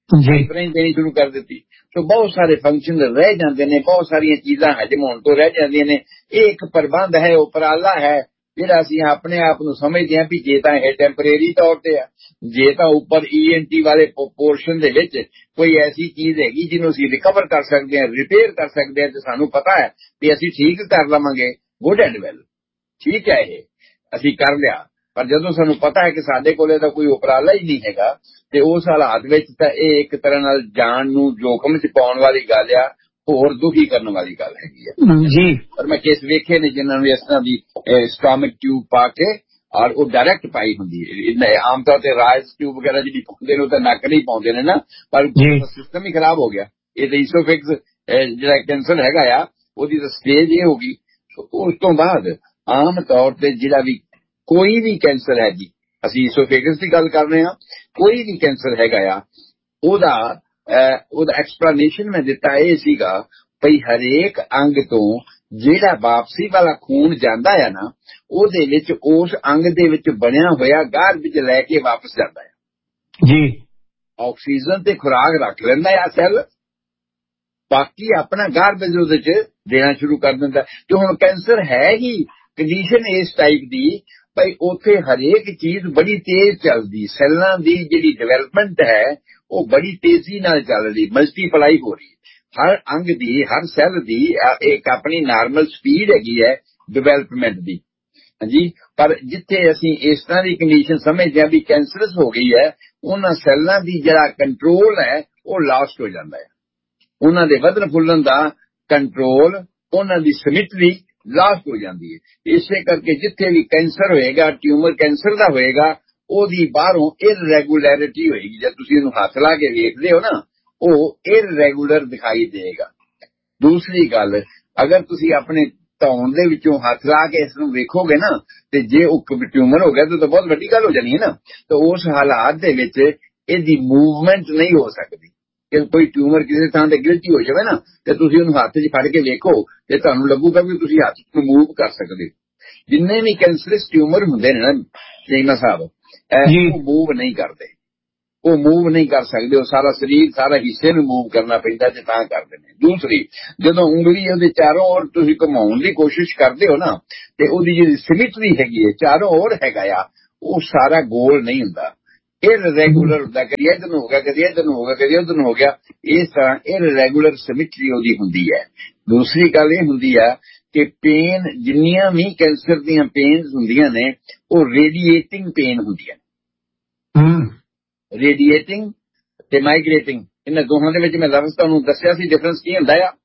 ਦੇਣੀ ਸ਼ੁਰੂ ਕਰ ਦਿੱਤੀ। ਸੋ ਬਹੁਤ ਸਾਰੇ ਫੰਕਸ਼ਨ ਰਹਿ ਜਾਂਦੇ ਨੇ, ਬਹੁਤ ਸਾਰੀਆਂ ਚੀਜ਼ਾਂ ਹਜਮ ਹੋਣ ਤੋਂ ਰਹਿ ਜਾਂਦੀਆਂ ਨੇ। ਇਹ ਇੱਕ ਪ੍ਰਬੰਧ ਹੈ, ਉਪਰਾਲਾ ਹੈ ਜਿਹੜਾ ਅਸੀਂ ਆਪਣੇ ਆਪ ਨੂੰ ਸਮਝਦੇ ਹਾਂ ਵੀ ਜੇ ਤਾਂ ਇਹ ਟੈਂਪਰੇਰੀ ਤੌਰ ਤੇ ਆ, ਜੇ ਤਾਂ ਉੱਪਰ ਈ ਐਨ ਟੀ ਵਾਲੇ ਪੋਰਸ਼ਨ ਦੇ ਵਿੱਚ ਕੋਈ ਐਸੀ ਚੀਜ਼ ਹੈਗੀ ਜਿਹਨੂੰ ਅਸੀਂ ਰਿਕਵਰ ਕਰ ਸਕਦੇ ਹਾਂ, ਰਿਪੇਅਰ ਕਰ ਸਕਦੇ ਹਾਂ, ਤੇ ਸਾਨੂੰ ਪਤਾ ਹੈ ਵੀ ਅਸੀਂ ਠੀਕ ਕਰ ਲਵਾਂਗੇ, ਗੁੱਡ ਐਂਡ ਵੈਲ, ਠੀਕ ਹੈ, ਇਹ ਅਸੀਂ ਕਰ ਲਿਆ। ਪਰ ਜਦੋਂ ਸਾਨੂੰ ਪਤਾ ਹੈ ਕਿ ਸਾਡੇ ਕੋਲ ਇਹਦਾ ਕੋਈ ਉਪਰਾਲਾ ਹੀ ਨਹੀਂ ਹੈਗਾ, ਤੇ ਉਸ ਹਾਲਾਤ ਵਿੱਚ ਤਾਂ ਇਹ ਇੱਕ ਤਰ੍ਹਾਂ ਨਾਲ ਜਾਨ ਨੂੰ ਜੋਖਮ ਚ ਪਾਉਣ ਵਾਲੀ ਗੱਲ ਆ, ਹੋਰ ਦੁਖੀ ਕਰਨ ਵਾਲੀ ਗੱਲ ਹੈਗੀ ਹੈ ਜੀ। ਪਰ ਮੈਂ ਕੇਸ ਵੇਖੇ ਨੇ ਜਿਨ੍ਹਾਂ ਨੂੰ ਇਸ ਤਰ੍ਹਾਂ ਦੀ ਸਟੋਮਕ ਟਿਊਬ ਪਾ ਕੇ, ਔਰ ਉਹ ਡਾਇਰੈਕਟ ਪਾਈ ਹੁੰਦੀ ਹੈ। ਆਮ ਤੌਰ ਤੇ ਰਾਇਸ ਟਿਊਬ ਵਗੈਰਾ ਜਿਹੜੀ ਪਾਉਂਦੇ ਨੇ ਉਹ ਤਾਂ ਨੱਕ ਨਹੀਂ ਪਾਉਂਦੇ ਨੇ ਨਾ, ਪਰ ਸਿਸਟਮ ਹੀ ਖਰਾਬ ਹੋ ਗਿਆ। ਇਹ ਤਾਂ ਈਸੋਫੇਗਸ ਜਿਹੜਾ ਕੈਂਸਰ ਹੈਗਾ ਆ ਉਹਦੀ ਤਾਂ ਸਟੇਜ ਇਹ ਹੋ ਗਈ। ਉਸ ਤੋਂ ਬਾਅਦ ਆਮ ਤੌਰ ਤੇ ਜਿਹੜਾ ਵੀ ਕੋਈ ਵੀ ਕੈਂਸਰ ਹੈ ਜੀ, ਅਸੀਂ ਈਸੋਫੇਗਸ ਦੀ ਗੱਲ ਕਰ ਰਹੇ ਹਾਂ, ਕੋਈ ਵੀ ਕੈਂਸਰ ਹੈਗਾ ਆ, ਉਹਦਾ ਉਹਦਾ ਐਕਸਪਲੇਨੇਸ਼ਨ ਮੈਂ ਦਿੱਤਾ ਇਹ ਸੀਗਾ ਭਈ ਹਰੇਕ ਅੰਗ ਤੋਂ ਜਿਹੜਾ ਵਾਪਸੀ ਵਾਲਾ ਖੂਨ ਜਾਂਦਾ ਹੈ ਨਾ, ਉਹਦੇ ਵਿੱਚ ਉਸ ਅੰਗ ਦੇ ਵਿੱਚ ਬਣਿਆ ਹੋਇਆ ਗਾਰਬੇਜ ਲੈ ਕੇ ਵਾਪਸ ਜਾਂਦਾ ਹੈ ਜੀ। ਆਕਸੀਜਨ ਤੇ ਖੁਰਾਕ ਰੱਖ ਲੈਂਦਾ ਆ ਸੈੱਲ, ਬਾਕੀ ਆਪਣਾ ਗਾਰਬੇਜ ਉਹਦੇ ਚ ਦੇਣਾ ਸ਼ੁਰੂ ਕਰ ਦਿੰਦਾ। ਤੇ ਹੁਣ ਕੈਂਸਰ ਹੈ ਹੀ ਕੰਡੀਸ਼ਨ ਇਸ ਟਾਈਪ ਦੀ ਭਈ ਉੱਥੇ ਹਰੇਕ ਚੀਜ਼ ਬੜੀ ਤੇਜ਼ ਚੱਲਦੀ, ਸੈੱਲਾਂ ਦੀ ਜਿਹੜੀ ਡਿਵੈਲਪਮੈਂਟ ਹੈ ਉਹ ਬੜੀ ਤੇਜ਼ੀ ਨਾਲ ਚੱਲ ਰਹੀ, ਮਲਟੀਪਲਾਈ ਹੋ ਰਹੀ, ਹਰ ਅੰਗ ਦੀ, ਹਰ ਸੈੱਲ ਦੀ ਇੱਕ ਆਪਣੀ ਨਾਰਮਲ ਸਪੀਡ ਹੈਗੀ ਹੈ ਡਿਵੈਲਪਮੈਂਟ ਦੀ, ਹਾਂਜੀ। ਪਰ ਜਿੱਥੇ ਅਸੀਂ ਇਸ ਤਰ੍ਹਾਂ ਦੀ ਕੰਡੀਸ਼ਨ ਸਮਝਦੇ ਹਾਂ ਵੀ ਕੈਂਸਰਸ ਹੋ ਗਈ ਹੈ, ਉਹਨਾਂ ਸੈੱਲਾਂ ਦੀ ਜਿਹੜਾ ਕੰਟਰੋਲ ਹੈ ਉਹ ਲਾਸਟ ਹੋ ਜਾਂਦਾ ਹੈ, ਉਹਨਾਂ ਦੇ ਵਧਣ ਫੁੱਲਣ ਦਾ ਕੰਟਰੋਲ ਉਹਨਾਂ ਦੀ ਸਿਮਿਟਰੀ ਲਾਸਟ ਹੋ ਜਾਂਦੀ ਹੈ। ਇਸੇ ਕਰਕੇ ਜਿੱਥੇ ਵੀ ਕੈਂਸਰ ਹੋਏਗਾ, ਟਿਊਮਰ ਕੈਂਸਰ ਦਾ ਹੋਏਗਾ, ਉਹਦੀ ਬਾਹਰੋਂ ਇਰਰੈਗੂਲੈਰਿਟੀ ਹੋਏਗੀ। ਜਦ ਤੁਸੀਂ ਉਹਨੂੰ ਹੱਥ ਲਾ ਕੇ ਵੇਖਦੇ ਹੋ ਨਾ, ਉਹ ਇਰਰੈਗੂਲਰ ਦਿਖਾਈ ਦੇਗਾ। ਦੂਸਰੀ ਗੱਲ, ਅਗਰ ਤੁਸੀਂ ਆਪਣੇ ਧੌਣ ਦੇ ਵਿੱਚੋਂ ਹੱਥ ਲਾ ਕੇ ਇਸ ਨੂੰ ਵੇਖੋਗੇ ਨਾ, ਤੇ ਜੇ ਉਹ ਟਿਊਮਰ ਹੋ ਗਿਆ ਤਾਂ ਬਹੁਤ ਵੱਡੀ ਗੱਲ ਹੋ ਜਾਣੀ ਹੈ ਨਾ। ਤਾਂ ਉਸ ਹਾਲਾਤ ਦੇ ਵਿੱਚ ਇਹਦੀ ਮੂਵਮੈਂਟ ਨਹੀਂ ਹੋ ਸਕਦੀ। ਕਿ ਕੋਈ ਟਿਊਮਰ ਕਿਸੇ ਥਾਂ ਤੇ ਗਿਲਟੀ ਹੋ ਜਾਵੇ ਨਾ, ਤੇ ਤੁਸੀਂ ਉਹਨੂੰ ਹੱਥ 'ਚ ਫੜ ਕੇ ਵੇਖੋ ਤੇ ਤੁਹਾਨੂੰ ਲੱਗੂਗਾ ਵੀ ਤੁਸੀਂ ਹੱਥ ਨੂੰ ਮੂਵ ਕਰ ਸਕਦੇ ਹੋ। ਜਿੰਨੇ ਵੀ ਕੈਂਸਰਸ ਟਿਊਮਰ ਹੁੰਦੇ ਨੇ ਨਾ ਚੀਮਾ ਸਾਹਿਬ, ਉਹ ਮੂਵ ਨਹੀਂ ਕਰਦੇ, ਉਹ ਮੂਵ ਨਹੀਂ ਕਰ ਸਕਦੇ। ਉਹ ਸਾਰਾ ਸਰੀਰ, ਸਾਰਾ ਹਿੱਸੇ ਨੂੰ ਮੂਵ ਕਰਨਾ ਪੈਂਦਾ ਤੇ ਤਾਂ ਕਰਦੇ ਨੇ। ਦੂਸਰੀ, ਜਦੋਂ ਉਂਗਲੀ ਉਹਦੇ ਚਾਰੋਂ ਔਰ ਤੁਸੀਂ ਘੁਮਾਉਣ ਦੀ ਕੋਸ਼ਿਸ਼ ਕਰਦੇ ਹੋ ਨਾ, ਤੇ ਉਹਦੀ ਜਿਹੜੀ ਸਿਮਿਟਰੀ ਹੈਗੀ ਹੈ ਚਾਰੋਂ ਔਰ ਹੈਗਾ ਆ, ਉਹ ਸਾਰਾ ਗੋਲ ਨਹੀਂ ਹੁੰਦਾ, ਇਰਰੈਗੂਲਰ ਹੁੰਦਾ। ਕਦੀ ਇੱਧਰ ਨੂੰ ਹੋ ਗਿਆ, ਕਦੀ ਇੱਧਰ ਨੂੰ ਹੋ ਗਿਆ, ਕਦੀ ਉੱਧਰ ਨੂੰ ਹੋ ਗਿਆ। ਇਸ ਤਰ੍ਹਾਂ ਇਰਰੈਗੂਲਰ ਸਿਮਿਟਰੀ ਉਹਦੀ ਹੁੰਦੀ ਹੈ। ਦੂਸਰੀ ਗੱਲ ਇਹ ਹੁੰਦੀ ਆ ਕਿ ਪੇਨ, ਜਿੰਨੀਆਂ ਵੀ ਕੈਂਸਰ ਦੀਆਂ ਪੇਨਸ ਹੁੰਦੀਆਂ ਨੇ, ਉਹ ਰੇਡੀਏਟਿੰਗ ਪੇਨ ਹੁੰਦੀਆਂ ਨੇ। ਰੇਡੀਏਟਿੰਗ ਤੇ ਮਾਈਗ੍ਰੇਟਿੰਗ, ਇਹਨਾਂ ਦੋਹਾਂ ਦੇ ਵਿੱਚ ਮੈਂ ਲਫ਼ਜ਼ ਤੁਹਾਨੂੰ ਦੱਸਿਆ ਸੀ ਡਿਫਰੈਂਸ ਕੀ ਹੁੰਦਾ ਆ।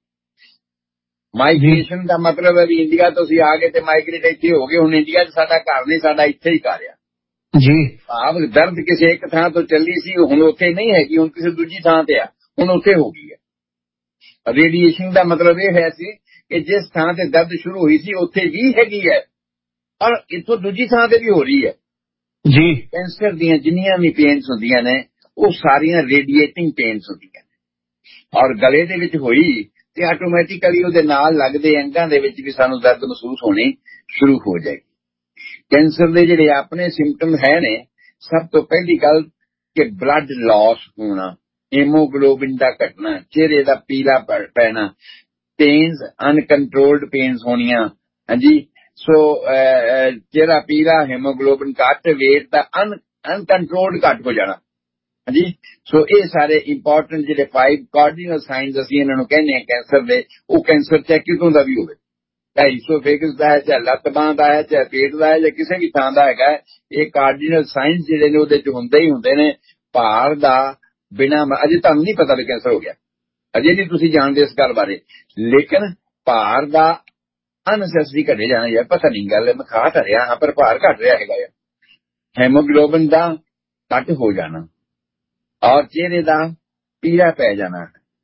ਮਾਈਗ੍ਰੇਸ਼ਨ ਦਾ ਮਤਲਬ ਹੈ ਵੀ ਇੰਡੀਆ ਤੋਂ ਅਸੀਂ ਆ ਗਏ ਤੇ ਮਾਈਗ੍ਰੇਟ ਇੱਥੇ ਹੋ ਗਏ, ਹੁਣ ਇੰਡੀਆ 'ਚ ਸਾਡਾ ਘਰ ਨਹੀਂ, ਸਾਡਾ ਇੱਥੇ ਹੀ ਘਰ ਆ ਜੀ। ਆਪ ਦਰਦ ਕਿਸੇ ਇੱਕ ਥਾਂ ਤੋਂ ਚੱਲੀ ਸੀ, ਹੁਣ ਉੱਥੇ ਨਹੀਂ ਹੈਗੀ, ਹੁਣ ਕਿਸੇ ਦੂਜੀ ਥਾਂ ਤੇ ਆ, ਹੁਣ ਉੱਥੇ ਹੋ ਗਈ ਹੈ। ਰੇਡੀਏਸ਼ਨ ਦਾ ਮਤਲਬ ਇਹ ਹੈ ਸੀ ਕਿ ਜਿਸ ਥਾਂ ਤੇ ਦਰਦ ਸ਼ੁਰੂ ਹੋਈ ਸੀ ਉੱਥੇ ਵੀ ਹੈਗੀ ਹੈ, ਔਰ ਇੱਥੋਂ ਦੂਜੀ ਥਾਂ ਤੇ ਵੀ ਹੋ ਰਹੀ ਹੈ ਜੀ। ਕੈਂਸਰ ਦੀਆਂ ਜਿੰਨੀਆਂ ਵੀ ਪੇਨਸ ਹੁੰਦੀਆਂ ਨੇ, ਉਹ ਸਾਰੀਆਂ ਰੇਡੀਏਟਿੰਗ ਪੇਨਸ ਹੁੰਦੀਆਂ ਨੇ। ਔਰ ਗਲੇ ਦੇ ਵਿੱਚ ਹੋਈ ਤੇ ਆਟੋਮੈਟਿਕਲੀ ਉਹਦੇ ਨਾਲ ਲੱਗਦੇ ਅੰਗਾਂ ਦੇ ਵਿੱਚ ਵੀ ਸਾਨੂੰ ਦਰਦ ਮਹਿਸੂਸ ਹੋਣੀ ਸ਼ੁਰੂ ਹੋ ਜਾਏਗੀ। ਕੈਂਸਰ ਦੇ ਜਿਹੜੇ ਆਪਣੇ ਸਿੰਪਟਮ ਹੈ ਨੇ, ਸਭ ਤੋਂ ਪਹਿਲੀ ਗੱਲ ਕਿ ਬਲੱਡ ਲਾਸ ਹੋਣਾ, ਹੀਮੋਗਲੋਬਿਨ ਦਾ ਘਟਣਾ, ਚਿਹਰੇ ਦਾ ਪੀਲਾ ਪੈਣਾ, ਪੇਨਸ ਅਨਕੰਟਰੋਲਡ ਪੇਨਸ ਹੋਣੀਆਂ। ਹਾਂਜੀ, ਸੋ ਚਿਹਰਾ ਪੀਲਾ, ਹੀਮੋਗਲੋਬਿਨ ਘੱਟ, ਵੇਟ ਦਾ ਅਨ ਅਨਕੰਟਰੋਲਡ ਘੱਟ ਹੋ ਜਾਣਾ। ਹਾਂਜੀ, ਸੋ ਇਹ ਸਾਰੇ ਇੰਪੋਰਟੈਂਟ ਜਿਹੜੇ ਫਾਈਵ ਕਾਰਡੀਨਲ ਸਾਈਨਸ ਅਸੀਂ ਇਹਨਾਂ ਨੂੰ ਕਹਿੰਦੇ ਹਾਂ ਕੈਂਸਰ ਦੇ, ਉਹ ਕੈਂਸਰ ਚਾਹੇ ਕਿਤੋਂ ਦਾ ਵੀ ਹੋਵੇ, ਚਾਹੇ ਈਸੋਫੇਗਸ ਦਾ ਹੈ, ਚਾਹੇ ਲੱਤ ਬਾਂਹ ਦਾ ਹੈ, ਚਾਹੇ ਪੇਟ ਦਾ ਹੈ, ਜਾਂ ਕਿਸੇ ਵੀ ਥਾਂ ਦਾ ਹੈਗਾ, ਇਹ ਕਾਰਡੀਨਲ ਸਾਈਨਸ ਜਿਹੜੇ ਨੇ ਉਹਦੇ 'ਚ ਹੁੰਦੇ ਹੀ ਹੁੰਦੇ ਨੇ। ਭਾਰ ਦਾ ਬਿਨਾਂ, ਅਜੇ ਤੁਹਾਨੂੰ ਨਹੀਂ ਪਤਾ ਵੀ ਕੈਂਸਰ ਹੋ ਗਿਆ, ਅਜੇ ਨਹੀਂ ਤੁਸੀਂ ਜਾਣਦੇ ਇਸ ਗੱਲ ਬਾਰੇ, ਲੇਕਿਨ ਭਾਰ ਦਾ ਅਨਸੈਸਰੀ ਘਟੇ ਜਾਣਾ ਯਾਰ, ਪਤਾ ਨਹੀਂ ਗੱਲ, ਮੈਂ ਖਾ ਤਾਂ ਰਿਹਾ ਹਾਂ ਪਰ ਭਾਰ ਘਟ ਰਿਹਾ ਹੈਗਾ ਯਾਰ। ਹੈਮੋਗਲੋਬਿਨ ਦਾ ਘੱਟ ਹੋ ਜਾਣਾ, ਔਰ ਚਿਹਰੇ ਦਾ ਪੀਲਾ ਪੈ ਜਾਣਾ,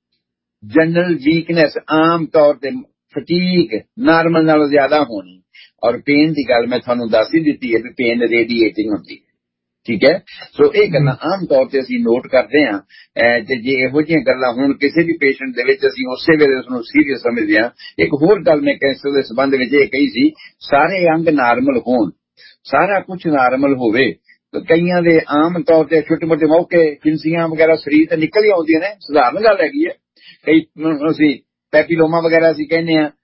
ਜਨਰਲ ਵੀਕਨੈਸ, ਆਮ ਤੌਰ ਤੇ ਫਟੀਕ ਨਾਰਮਲ ਨਾਲੋਂ ਜ਼ਿਆਦਾ ਹੋਣੀ। ਔਰ ਪੇਨ ਦੀ ਗੱਲ ਮੈਂ ਤੁਹਾਨੂੰ ਦੱਸ ਹੀ ਦਿੱਤੀ ਹੈ ਵੀ ਪੇਨ ਰੇਡੀਏਟਿੰਗ ਹੁੰਦੀ ਹੈ, ਠੀਕ ਹੈ। ਸੋ ਇਹ ਗੱਲਾਂ ਆਮ ਤੌਰ ਤੇ ਅਸੀਂ ਨੋਟ ਕਰਦੇ ਹਾਂ, ਤੇ ਜੇ ਇਹੋ ਜਿਹੀਆਂ ਗੱਲਾਂ ਹੁਣ ਕਿਸੇ ਵੀ ਪੇਸ਼ੈਂਟ ਦੇ ਵਿੱਚ ਅਸੀਂ ਉਸੇ ਵੇਲੇ ਉਸਨੂੰ ਸੀਰੀਅਸ ਸਮਝਦੇ ਹਾਂ। ਇੱਕ ਹੋਰ ਗੱਲ ਮੈਂ ਕੈਂਸਰ ਦੇ ਸੰਬੰਧ ਵਿੱਚ ਇਹ ਕਹੀ ਸੀ, ਸਾਰੇ ਅੰਗ ਨਾਰਮਲ ਹੋਣ, ਸਾਰਾ ਕੁਝ ਨਾਰਮਲ ਹੋਵੇ। ਕਈਆਂ ਦੇ ਆਮ ਤੌਰ ਤੇ ਛੋਟੇ ਮੋਟੇ ਮੌਕੇ, ਫਿੰਸੀਆਂ ਵਗੈਰਾ ਸਰੀਰ ਤੇ ਨਿਕਲ ਹੀ ਆਉਂਦੀਆਂ ਨੇ, ਸਧਾਰਨ ਗੱਲ ਹੈਗੀ ਹੈ। ਕਈ ਅਸੀਂ ਪੈਪੀਲੋਮਾ ਵਗੈਰਾ ਅਸੀਂ ਕਹਿੰਦੇ ਹਾਂ,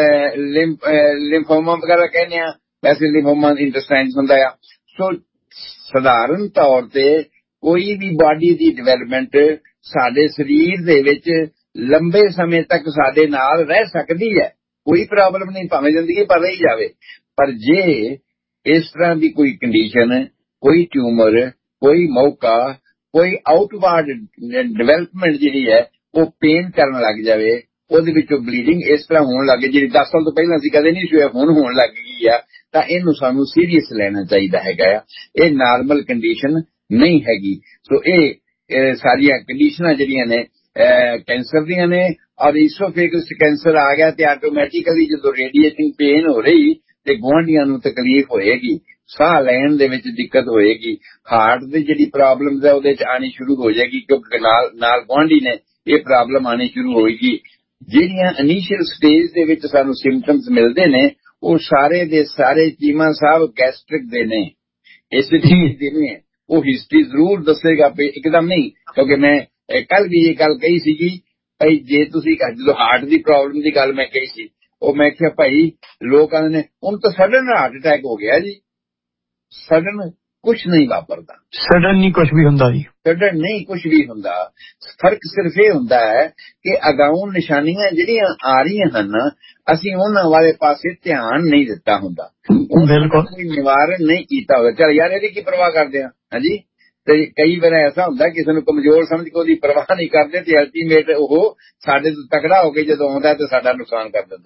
ਲਿੰਫੋਮਾ ਵਗੈਰਾ ਕਹਿੰਦੇ ਹਾਂ, ਵੈਸੇ ਲਿੰਫੋਮਾ ਇੰਟੈਸਟਾਈਨਸ ਹੁੰਦਾ ਆ। ਸੋ ਸਧਾਰਨ ਤੌਰ ਤੇ ਕੋਈ ਵੀ ਬਾਡੀ ਦੀ ਡਿਵੈਲਪਮੈਂਟ ਸਾਡੇ ਸਰੀਰ ਦੇ ਵਿੱਚ ਲੰਬੇ ਸਮੇਂ ਤੱਕ ਸਾਡੇ ਨਾਲ ਰਹਿ ਸਕਦੀ ਹੈ, ਕੋਈ ਪ੍ਰੋਬਲਮ ਨਹੀਂ, ਭਾਵੇਂ ਜ਼ਿੰਦਗੀ ਭਰ ਰਹੀ ਜਾਵੇ। ਪਰ ਜੇ ਇਸ ਤਰ੍ਹਾਂ ਦੀ ਕੋਈ ਕੰਡੀਸ਼ਨ, ਕੋਈ ਟਿਊਮਰ, ਕੋਈ ਮੌਕਾ, ਕੋਈ ਆਊਟਵਾਰਡ ਡਿਵੈਲਪਮੈਂਟ ਜਿਹੜੀ ਹੈ ਉਹ ਪੇਨ ਕਰਨ ਲੱਗ ਜਾਵੇ, ਉਹਦੇ ਵਿੱਚੋਂ ਬਲੀਡਿੰਗ ਇਸ ਤਰ੍ਹਾਂ ਹੋਣ ਲੱਗੇ ਜਿਹੜੀ ਦਸ ਸਾਲ ਤੋਂ ਪਹਿਲਾਂ ਅਸੀਂ ਕਦੇ ਨਹੀਂ ਸੀ, ਹੁਣ ਹੋਣ ਲੱਗ ਗਈ ਆ, ਤਾਂ ਇਹਨੂੰ ਸਾਨੂੰ ਸੀਰੀਅਸ ਲੈਣਾ ਚਾਹੀਦਾ ਹੈਗਾ ਆ। ਇਹ ਨਾਰਮਲ ਕੰਡੀਸ਼ਨ ਨਹੀਂ ਹੈਗੀ। ਸੋ ਇਹ ਸਾਰੀਆਂ ਕੰਡੀਸ਼ਨਾਂ ਜਿਹੜੀਆਂ ਨੇ ਕੈਂਸਰ ਦੀਆਂ ਨੇ। ਔਰ ਈਸੋਫੇਗਸ ਕੈਂਸਰ ਆ ਗਿਆ ਤੇ ਆਟੋਮੈਟਿਕਲੀ ਜਦੋਂ ਰੇਡੀਏਟਿੰਗ ਪੇਨ ਹੋ ਰਹੀ ਤੇ ਗੁਆਂਢੀਆਂ ਨੂੰ ਤਕਲੀਫ ਹੋਏਗੀ, ਸਾਹ ਲੈਣ ਦੇ ਵਿੱਚ ਦਿੱਕਤ ਹੋਏਗੀ, ਹਾਰਟ ਦੀ ਜਿਹੜੀ ਪ੍ਰੋਬਲਮ ਹੈ ਉਹਦੇ 'ਚ ਆਣੀ ਸ਼ੁਰੂ ਹੋ ਜਾਏਗੀ, ਕਿਉਂਕਿ ਨਾਲ ਨਾਲ ਗੁਆਂਢੀ ਨੇ ਇਹ ਪ੍ਰੋਬਲਮ ਆਣੀ ਸ਼ੁਰੂ ਹੋਏਗੀ। ਜਿਹੜੀਆਂ ਇਨੀਸ਼ੀਅਲ ਸਟੇਜ ਦੇ ਵਿੱਚ ਸਾਨੂੰ ਸਿੰਪਟਮਸ ਮਿਲਦੇ ਨੇ, ਉਹ ਸਾਰੇ ਦੇ ਸਾਰੇ ਚੀਮਾ ਸਾਹਿਬ ਗੈਸਟ੍ਰਿਕ ਦੇ ਨੇ, ਇਸ ਚੀਜ਼ ਦੇ ਨੇ। ਉਹ ਹਿਸਟਰੀ ਜ਼ਰੂਰ ਦੱਸੇਗਾ, ਇੱਕਦਮ ਨਹੀਂ, ਕਿਉਂਕਿ ਮੈਂ ਕੱਲ ਵੀ ਇਹ ਗੱਲ ਕਹੀ ਸੀਗੀ ਭਾਈ, ਜੇ ਤੁਸੀਂ ਜਦੋਂ ਹਾਰਟ ਦੀ ਪ੍ਰੋਬਲਮ ਦੀ ਗੱਲ ਮੈਂ ਕਹੀ ਸੀ, ਉਹ ਮੈਂ ਕਿਹਾ ਭਾਈ ਲੋਕ ਕਹਿੰਦੇ ਨੇ ਹੁਣ ਤਾਂ ਸਡਨ ਹਾਰਟ ਅਟੈਕ ਹੋ ਗਿਆ ਜੀ। ਸਡਨ ਕੁਛ ਨਹੀਂ ਵਾਪਰਦਾ, ਸਡਨ ਨਹੀਂ ਕੁਛ ਵੀ ਹੁੰਦਾ ਜੀ, ਸਡਨ ਨਹੀਂ ਕੁਛ ਵੀ ਹੁੰਦਾ। ਫਰਕ ਸਿਰਫ ਇਹ ਹੁੰਦਾ ਹੈ ਕਿ ਅਗਾਊਂ ਨਿਸ਼ਾਨੀਆਂ ਜਿਹੜੀਆਂ ਆ ਰਹੀਆਂ ਹਨ, ਅਸੀਂ ਉਹਨਾਂ ਵਾਲੇ ਪਾਸੇ ਧਿਆਨ ਨਹੀਂ ਦਿੱਤਾ ਹੁੰਦਾ, ਬਿਲਕੁਲ ਕੋਈ ਨਿਵਾਰਨ ਨਹੀਂ ਕੀਤਾ ਹੁੰਦਾ। ਚਲ ਯਾਰ ਇਹਦੀ ਕੀ ਪਰਵਾਹ ਕਰਦੇ ਆ, ਹਾਂਜੀ। ਤੇ ਕਈ ਵਾਰ ਐਸਾ ਹੁੰਦਾ ਕਿਸੇ ਨੂੰ ਕਮਜ਼ੋਰ ਸਮਝ ਕੇ ਉਹਦੀ ਪਰਵਾਹ ਨਹੀਂ ਕਰਦੇ, ਤੇ ਅਲਟੀਮੇਟ ਉਹ ਸਾਡੇ ਤੋਂ ਤਕੜਾ ਹੋ ਕੇ ਜਦੋਂ ਆਉਂਦਾ ਤੇ ਸਾਡਾ ਨੁਕਸਾਨ ਕਰ ਦਿੰਦਾ।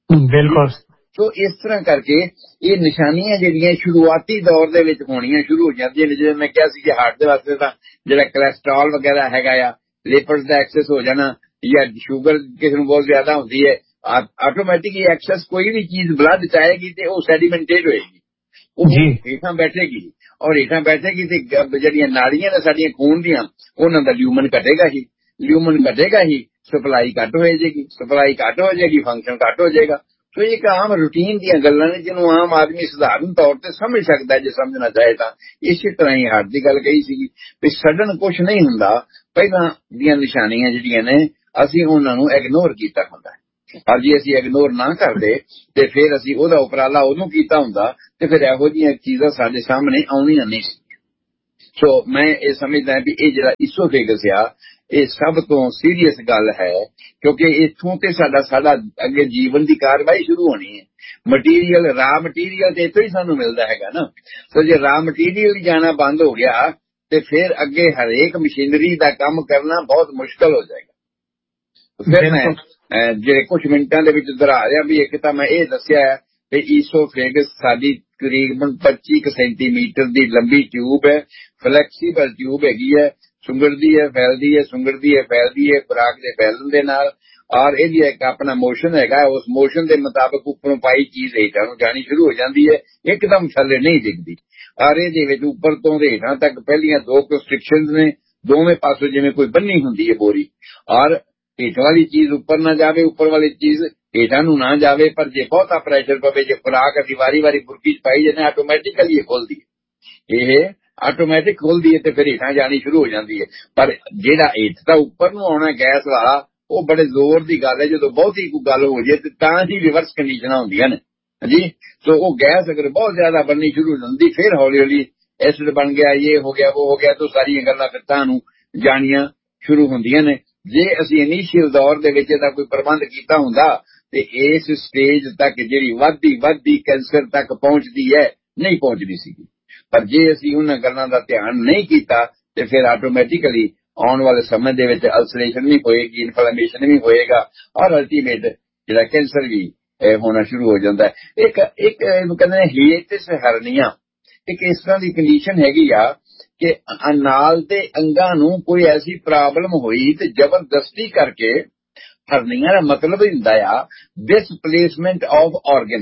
ਬਿਲਕੁਲ। ਸੋ ਇਸ ਤਰ੍ਹਾਂ ਕਰਕੇ ਇਹ ਨਿਸ਼ਾਨੀਆਂ ਜਿਹੜੀਆਂ ਸ਼ੁਰੂਆਤੀ ਦੌਰ ਦੇ ਵਿੱਚ ਹੋਣੀਆਂ ਸ਼ੁਰੂ ਹੋ ਜਾਂਦੀਆਂ ਨੇ। ਜਿਵੇਂ ਮੈਂ ਕਿਹਾ ਸੀ ਕਿ ਹਾਰਟ ਦੇ ਵਾਸਤੇ ਤਾਂ ਜਿਹੜਾ ਕੋਲੈਸਟਰੋਲ ਵਗੈਰਾ ਹੈਗਾ ਆ, ਲਿਪਿਡਸ ਦਾ ਐਕਸੈਸ ਹੋ ਜਾਣਾ, ਜਾਂ ਸ਼ੂਗਰ ਕਿਸੇ ਨੂੰ ਬਹੁਤ ਜ਼ਿਆਦਾ ਹੁੰਦੀ ਹੈ, ਆਟੋਮੈਟਿਕਲੀ ਐਕਸੈਸ ਕੋਈ ਵੀ ਚੀਜ਼ ਬਲੱਡ ਚ ਆਏਗੀ ਤੇ ਉਹ ਸੈਡੀਮੈਂਟੇਡ ਹੋਏਗੀ, ਉਹ ਹੇਠਾਂ ਬੈਠੇਗੀ, ਔਰ ਹੇਠਾਂ ਬੈਠੇਗੀ ਤੇ ਜਿਹੜੀਆਂ ਨਾੜੀਆਂ ਨੇ ਸਾਡੀਆਂ ਖੂਨ ਦੀਆਂ, ਉਹਨਾਂ ਦਾ ਲਿਊਮਨ ਘਟੇਗਾ ਹੀ, ਲਿਊਮਨ ਘਟੇਗਾ ਹੀ, ਸਪਲਾਈ ਘੱਟ ਹੋ ਜਾਏਗੀ, ਸਪਲਾਈ ਘੱਟ ਹੋ ਜਾਏਗੀ, ਫੰਕਸ਼ਨ ਘੱਟ ਹੋ ਜਾਏਗਾ। ਸੋ ਇਹ ਇੱਕ ਆਮ ਰੂਟੀਨ ਦੀਆਂ ਗੱਲਾਂ ਨੇ ਜਿਹਨੂੰ ਆਮ ਆਦਮੀ ਸਧਾਰਨ ਤੌਰ ਤੇ ਸਮਝ ਸਕਦਾ ਜੇ ਸਮਝਣਾ ਚਾਹੇ ਤਾਂ। ਇਸੇ ਤਰ੍ਹਾਂ ਹੀ ਹਾਰਟ ਦੀ ਗੱਲ ਕਹੀ ਸੀਗੀ ਵੀ ਸਡਨ ਕੁਝ ਨਹੀਂ ਹੁੰਦਾ, ਪਹਿਲਾਂ ਦੀਆਂ ਨਿਸ਼ਾਨੀਆਂ ਜਿਹੜੀਆਂ ਨੇ ਅਸੀਂ ਉਹਨਾਂ ਨੂੰ ਇਗਨੋਰ ਕੀਤਾ ਹੁੰਦਾ, ਔਰ ਜੇ ਅਸੀਂ ਇਗਨੋਰ ਨਾ ਕਰਦੇ ਤੇ ਫਿਰ ਅਸੀਂ ਉਹਦਾ ਉਪਰਾਲਾ ਉਦੋਂ ਕੀਤਾ ਹੁੰਦਾ ਤੇ ਫਿਰ ਇਹੋ ਜਿਹੀਆਂ ਚੀਜ਼ਾਂ ਸਾਡੇ ਸਾਹਮਣੇ ਆਉਣੀਆਂ ਨਹੀਂ ਸੀ। ਸੋ ਮੈਂ ਇਹ ਸਮਝਦਾ ਵੀ ਇਹ ਜਿਹੜਾ ਈਸੋਫੇਗਸ ਆ ਇਹ ਸਭ ਤੋਂ ਸੀਰੀਅਸ ਗੱਲ ਹੈ, ਕਿਉਂਕਿ ਇੱਥੋਂ ਤੇ ਸਾਡਾ ਸਾਡਾ ਅੱਗੇ ਜੀਵਨ ਦੀ ਕਾਰਵਾਈ ਸ਼ੁਰੂ ਹੋਣੀ ਹੈ। ਮਟੀਰੀਅਲ, ਰਾ ਮਟੀਰੀਅਲ ਤੇ ਇੱਥੋਂ ਹੀ ਸਾਨੂੰ ਮਿਲਦਾ ਹੈਗਾ ਨਾ। ਸੋ ਜੇ ਰਾ ਮਟੀਰੀਅਲ ਜਾਣਾ ਬੰਦ ਹੋ ਗਿਆ ਤੇ ਫਿਰ ਅੱਗੇ ਹਰੇਕ ਮਸ਼ੀਨਰੀ ਦਾ ਕੰਮ ਕਰਨਾ ਬਹੁਤ ਮੁਸ਼ਕਲ ਹੋ ਜਾਏਗਾ। ਫਿਰ ਮੈਂ ਜਿਹੜੇ ਕੁਝ ਮਿੰਟਾਂ ਦੇ ਵਿੱਚ ਦੁਹਰਾ ਰਿਹਾ ਵੀ ਇੱਕ ਤਾਂ ਮੈਂ ਇਹ ਦੱਸਿਆ ਹੈ ਕਿ ਈਸੋਫੇਗਸ ਸਾਡੀ ਤਕਰੀਬਨ ਪੱਚੀ ਸੈਂਟੀਮੀਟਰ ਦੀ ਲੰਬੀ ਟਿਊਬ ਹੈ, ਫਲੈਕਸੀਬਲ ਟਿਊਬ ਹੈਗੀ ਹੈ, ਸੁੰਗੜਦੀ ਹੈ, ਫੈਲਦੀ ਹੈ, ਸੁੰਗੜਦੀ ਹੈ, ਫੈਲਦੀ ਹੈ ਖੁਰਾਕ ਦੇ ਫੈਲਣ ਦੇ ਨਾਲ, ਔਰ ਇਹਦੀ ਇੱਕ ਆਪਣਾ ਮੋਸ਼ਨ ਹੈਗਾ, ਉਸ ਮੋਸ਼ਨ ਦੇ ਮੁਤਾਬਕ ਉੱਪਰੋਂ ਪਾਈ ਚੀਜ਼ ਹੇਠਾਂ ਨੂੰ ਜਾਣੀ ਸ਼ੁਰੂ ਹੋ ਜਾਂਦੀ ਹੈ, ਇੱਕਦਮ ਥੱਲੇ ਨਹੀਂ ਡਿੱਗਦੀ। ਔਰ ਇਹਦੇ ਵਿੱਚ ਉੱਪਰ ਤੋਂ ਹੇਠਾਂ ਤੱਕ ਪਹਿਲੀਆਂ ਦੋ ਕੰਸਟ੍ਰਿਕਸ਼ਨਸ ਨੇ, ਦੋਵੇਂ ਪਾਸੋਂ ਜਿਵੇਂ ਕੋਈ ਬੰਨੀ ਹੁੰਦੀ ਹੈ ਬੋਰੀ, ਔਰ ਹੇਠ ਵਾਲੀ ਚੀਜ਼ ਉੱਪਰ ਨਾ ਜਾਵੇ, ਉੱਪਰ ਵਾਲੀ ਚੀਜ਼ ਹੇਠਾਂ ਨੂੰ ਨਾ ਜਾਵੇ। ਪਰ ਜੇ ਬਹੁਤਾ ਪ੍ਰੈਸ਼ਰ ਪਵੇ, ਜੇ ਖੁਰਾਕ ਅਸੀਂ ਵਾਰੀ ਵਾਰੀ ਬੁਰਕੀ ਚ ਪਾਈ ਜਾਂਦੇ, ਆਟੋਮੈਟਿਕਲੀ ਇਹ ਖੁੱਲਦੀ ਹੈ, ਇਹ ਆਟੋਮੈਟਿਕ ਖੁੱਲਦੀ ਹੈ ਤੇ ਫਿਰ ਹੇਠਾਂ ਜਾਣੀ ਸ਼ੁਰੂ ਹੋ ਜਾਂਦੀ ਹੈ। ਪਰ ਜਿਹੜਾ ਹੇਠ ਤਾਂ ਉੱਪਰ ਨੂੰ ਆਉਣਾ ਗੈਸ ਵਾਲਾ, ਉਹ ਬੜੇ ਜ਼ੋਰ ਦੀ ਗੱਲ ਹੈ। ਜਦੋਂ ਬਹੁਤੀ ਕੋਈ ਗੱਲ ਹੋ ਜੇ ਤੇ ਤਾਂ ਹੀ ਰਿਵਰਸ ਕੰਡੀਸ਼ਨਾਂ ਹੁੰਦੀਆਂ ਨੇ ਜੀ। ਸੋ ਉਹ ਗੈਸ ਅਗਰ ਬਹੁਤ ਜ਼ਿਆਦਾ ਬਣਨੀ ਸ਼ੁਰੂ ਹੋ ਜਾਂਦੀ, ਫਿਰ ਹੌਲੀ ਹੌਲੀ ਐਸਿਡ ਬਣ ਗਿਆ, ਇਹ ਹੋ ਗਿਆ, ਉਹ ਹੋ ਗਿਆ, ਤਾਂ ਸਾਰੀਆਂ ਗੱਲਾਂ ਫਿਰ ਤੁਹਾਨੂੰ ਜਾਣੀਆਂ ਸ਼ੁਰੂ ਹੁੰਦੀਆਂ ਨੇ। ਜੇ ਅਸੀਂ ਇਨੀਸ਼ੀਅਲ ਦੌਰ ਦੇ ਵਿੱਚ ਇਹਦਾ ਕੋਈ ਪ੍ਰਬੰਧ ਕੀਤਾ ਹੁੰਦਾ ਤੇ ਇਸ ਸਟੇਜ ਤੱਕ ਜਿਹੜੀ ਵੱਧਦੀ ਵੱਧਦੀ ਕੈਂਸਰ ਤੱਕ ਪਹੁੰਚਦੀ ਹੈ, ਨਹੀਂ ਪਹੁੰਚਦੀ ਸੀਗੀ। ਪਰ ਜੇ ਅਸੀਂ ਉਹਨਾਂ ਗੱਲਾਂ ਦਾ ਧਿਆਨ ਨਹੀਂ ਕੀਤਾ ਤੇ ਫਿਰ ਆਟੋਮੈਟਿਕਲੀ ਆਉਣ ਵਾਲੇ ਸਮੇਂ ਦੇ ਵਿੱਚ ਅਲਸਰੇਸ਼ਨ ਵੀ ਹੋਏਗੀ, ਇਨਫਲੇਮੇਸ਼ਨ ਵੀ ਹੋਏਗਾ, ਔਰ ਅਲਟੀਮੇਟ ਜਿਹੜਾ ਕੈਂਸਰ ਵੀ ਹੋਣਾ ਸ਼ੁਰੂ ਹੋ ਜਾਂਦਾ ਹੈ। ਇੱਕ ਇੱਕ ਇਹਨੂੰ ਕਹਿੰਦੇ ਨੇ ਹੀਏਟਿਸ ਹਰਨੀਆ, ਇੱਕ ਇਸ ਤਰ੍ਹਾਂ ਦੀ ਕੰਡੀਸ਼ਨ ਹੈਗੀ ਆ ਕਿ ਨਾਲ ਦੇ ਅੰਗਾਂ ਨੂੰ ਕੋਈ ਐਸੀ ਪ੍ਰੋਬਲਮ ਹੋਈ ਤੇ ਜ਼ਬਰਦਸਤੀ ਕਰਕੇ, ਹਰਨੀਆ ਦਾ ਮਤਲਬ ਹੀ ਹੁੰਦਾ ਆ ਡਿਸਪਲੇਸਮੈਂਟ ਆਫ ਆਰਗਨ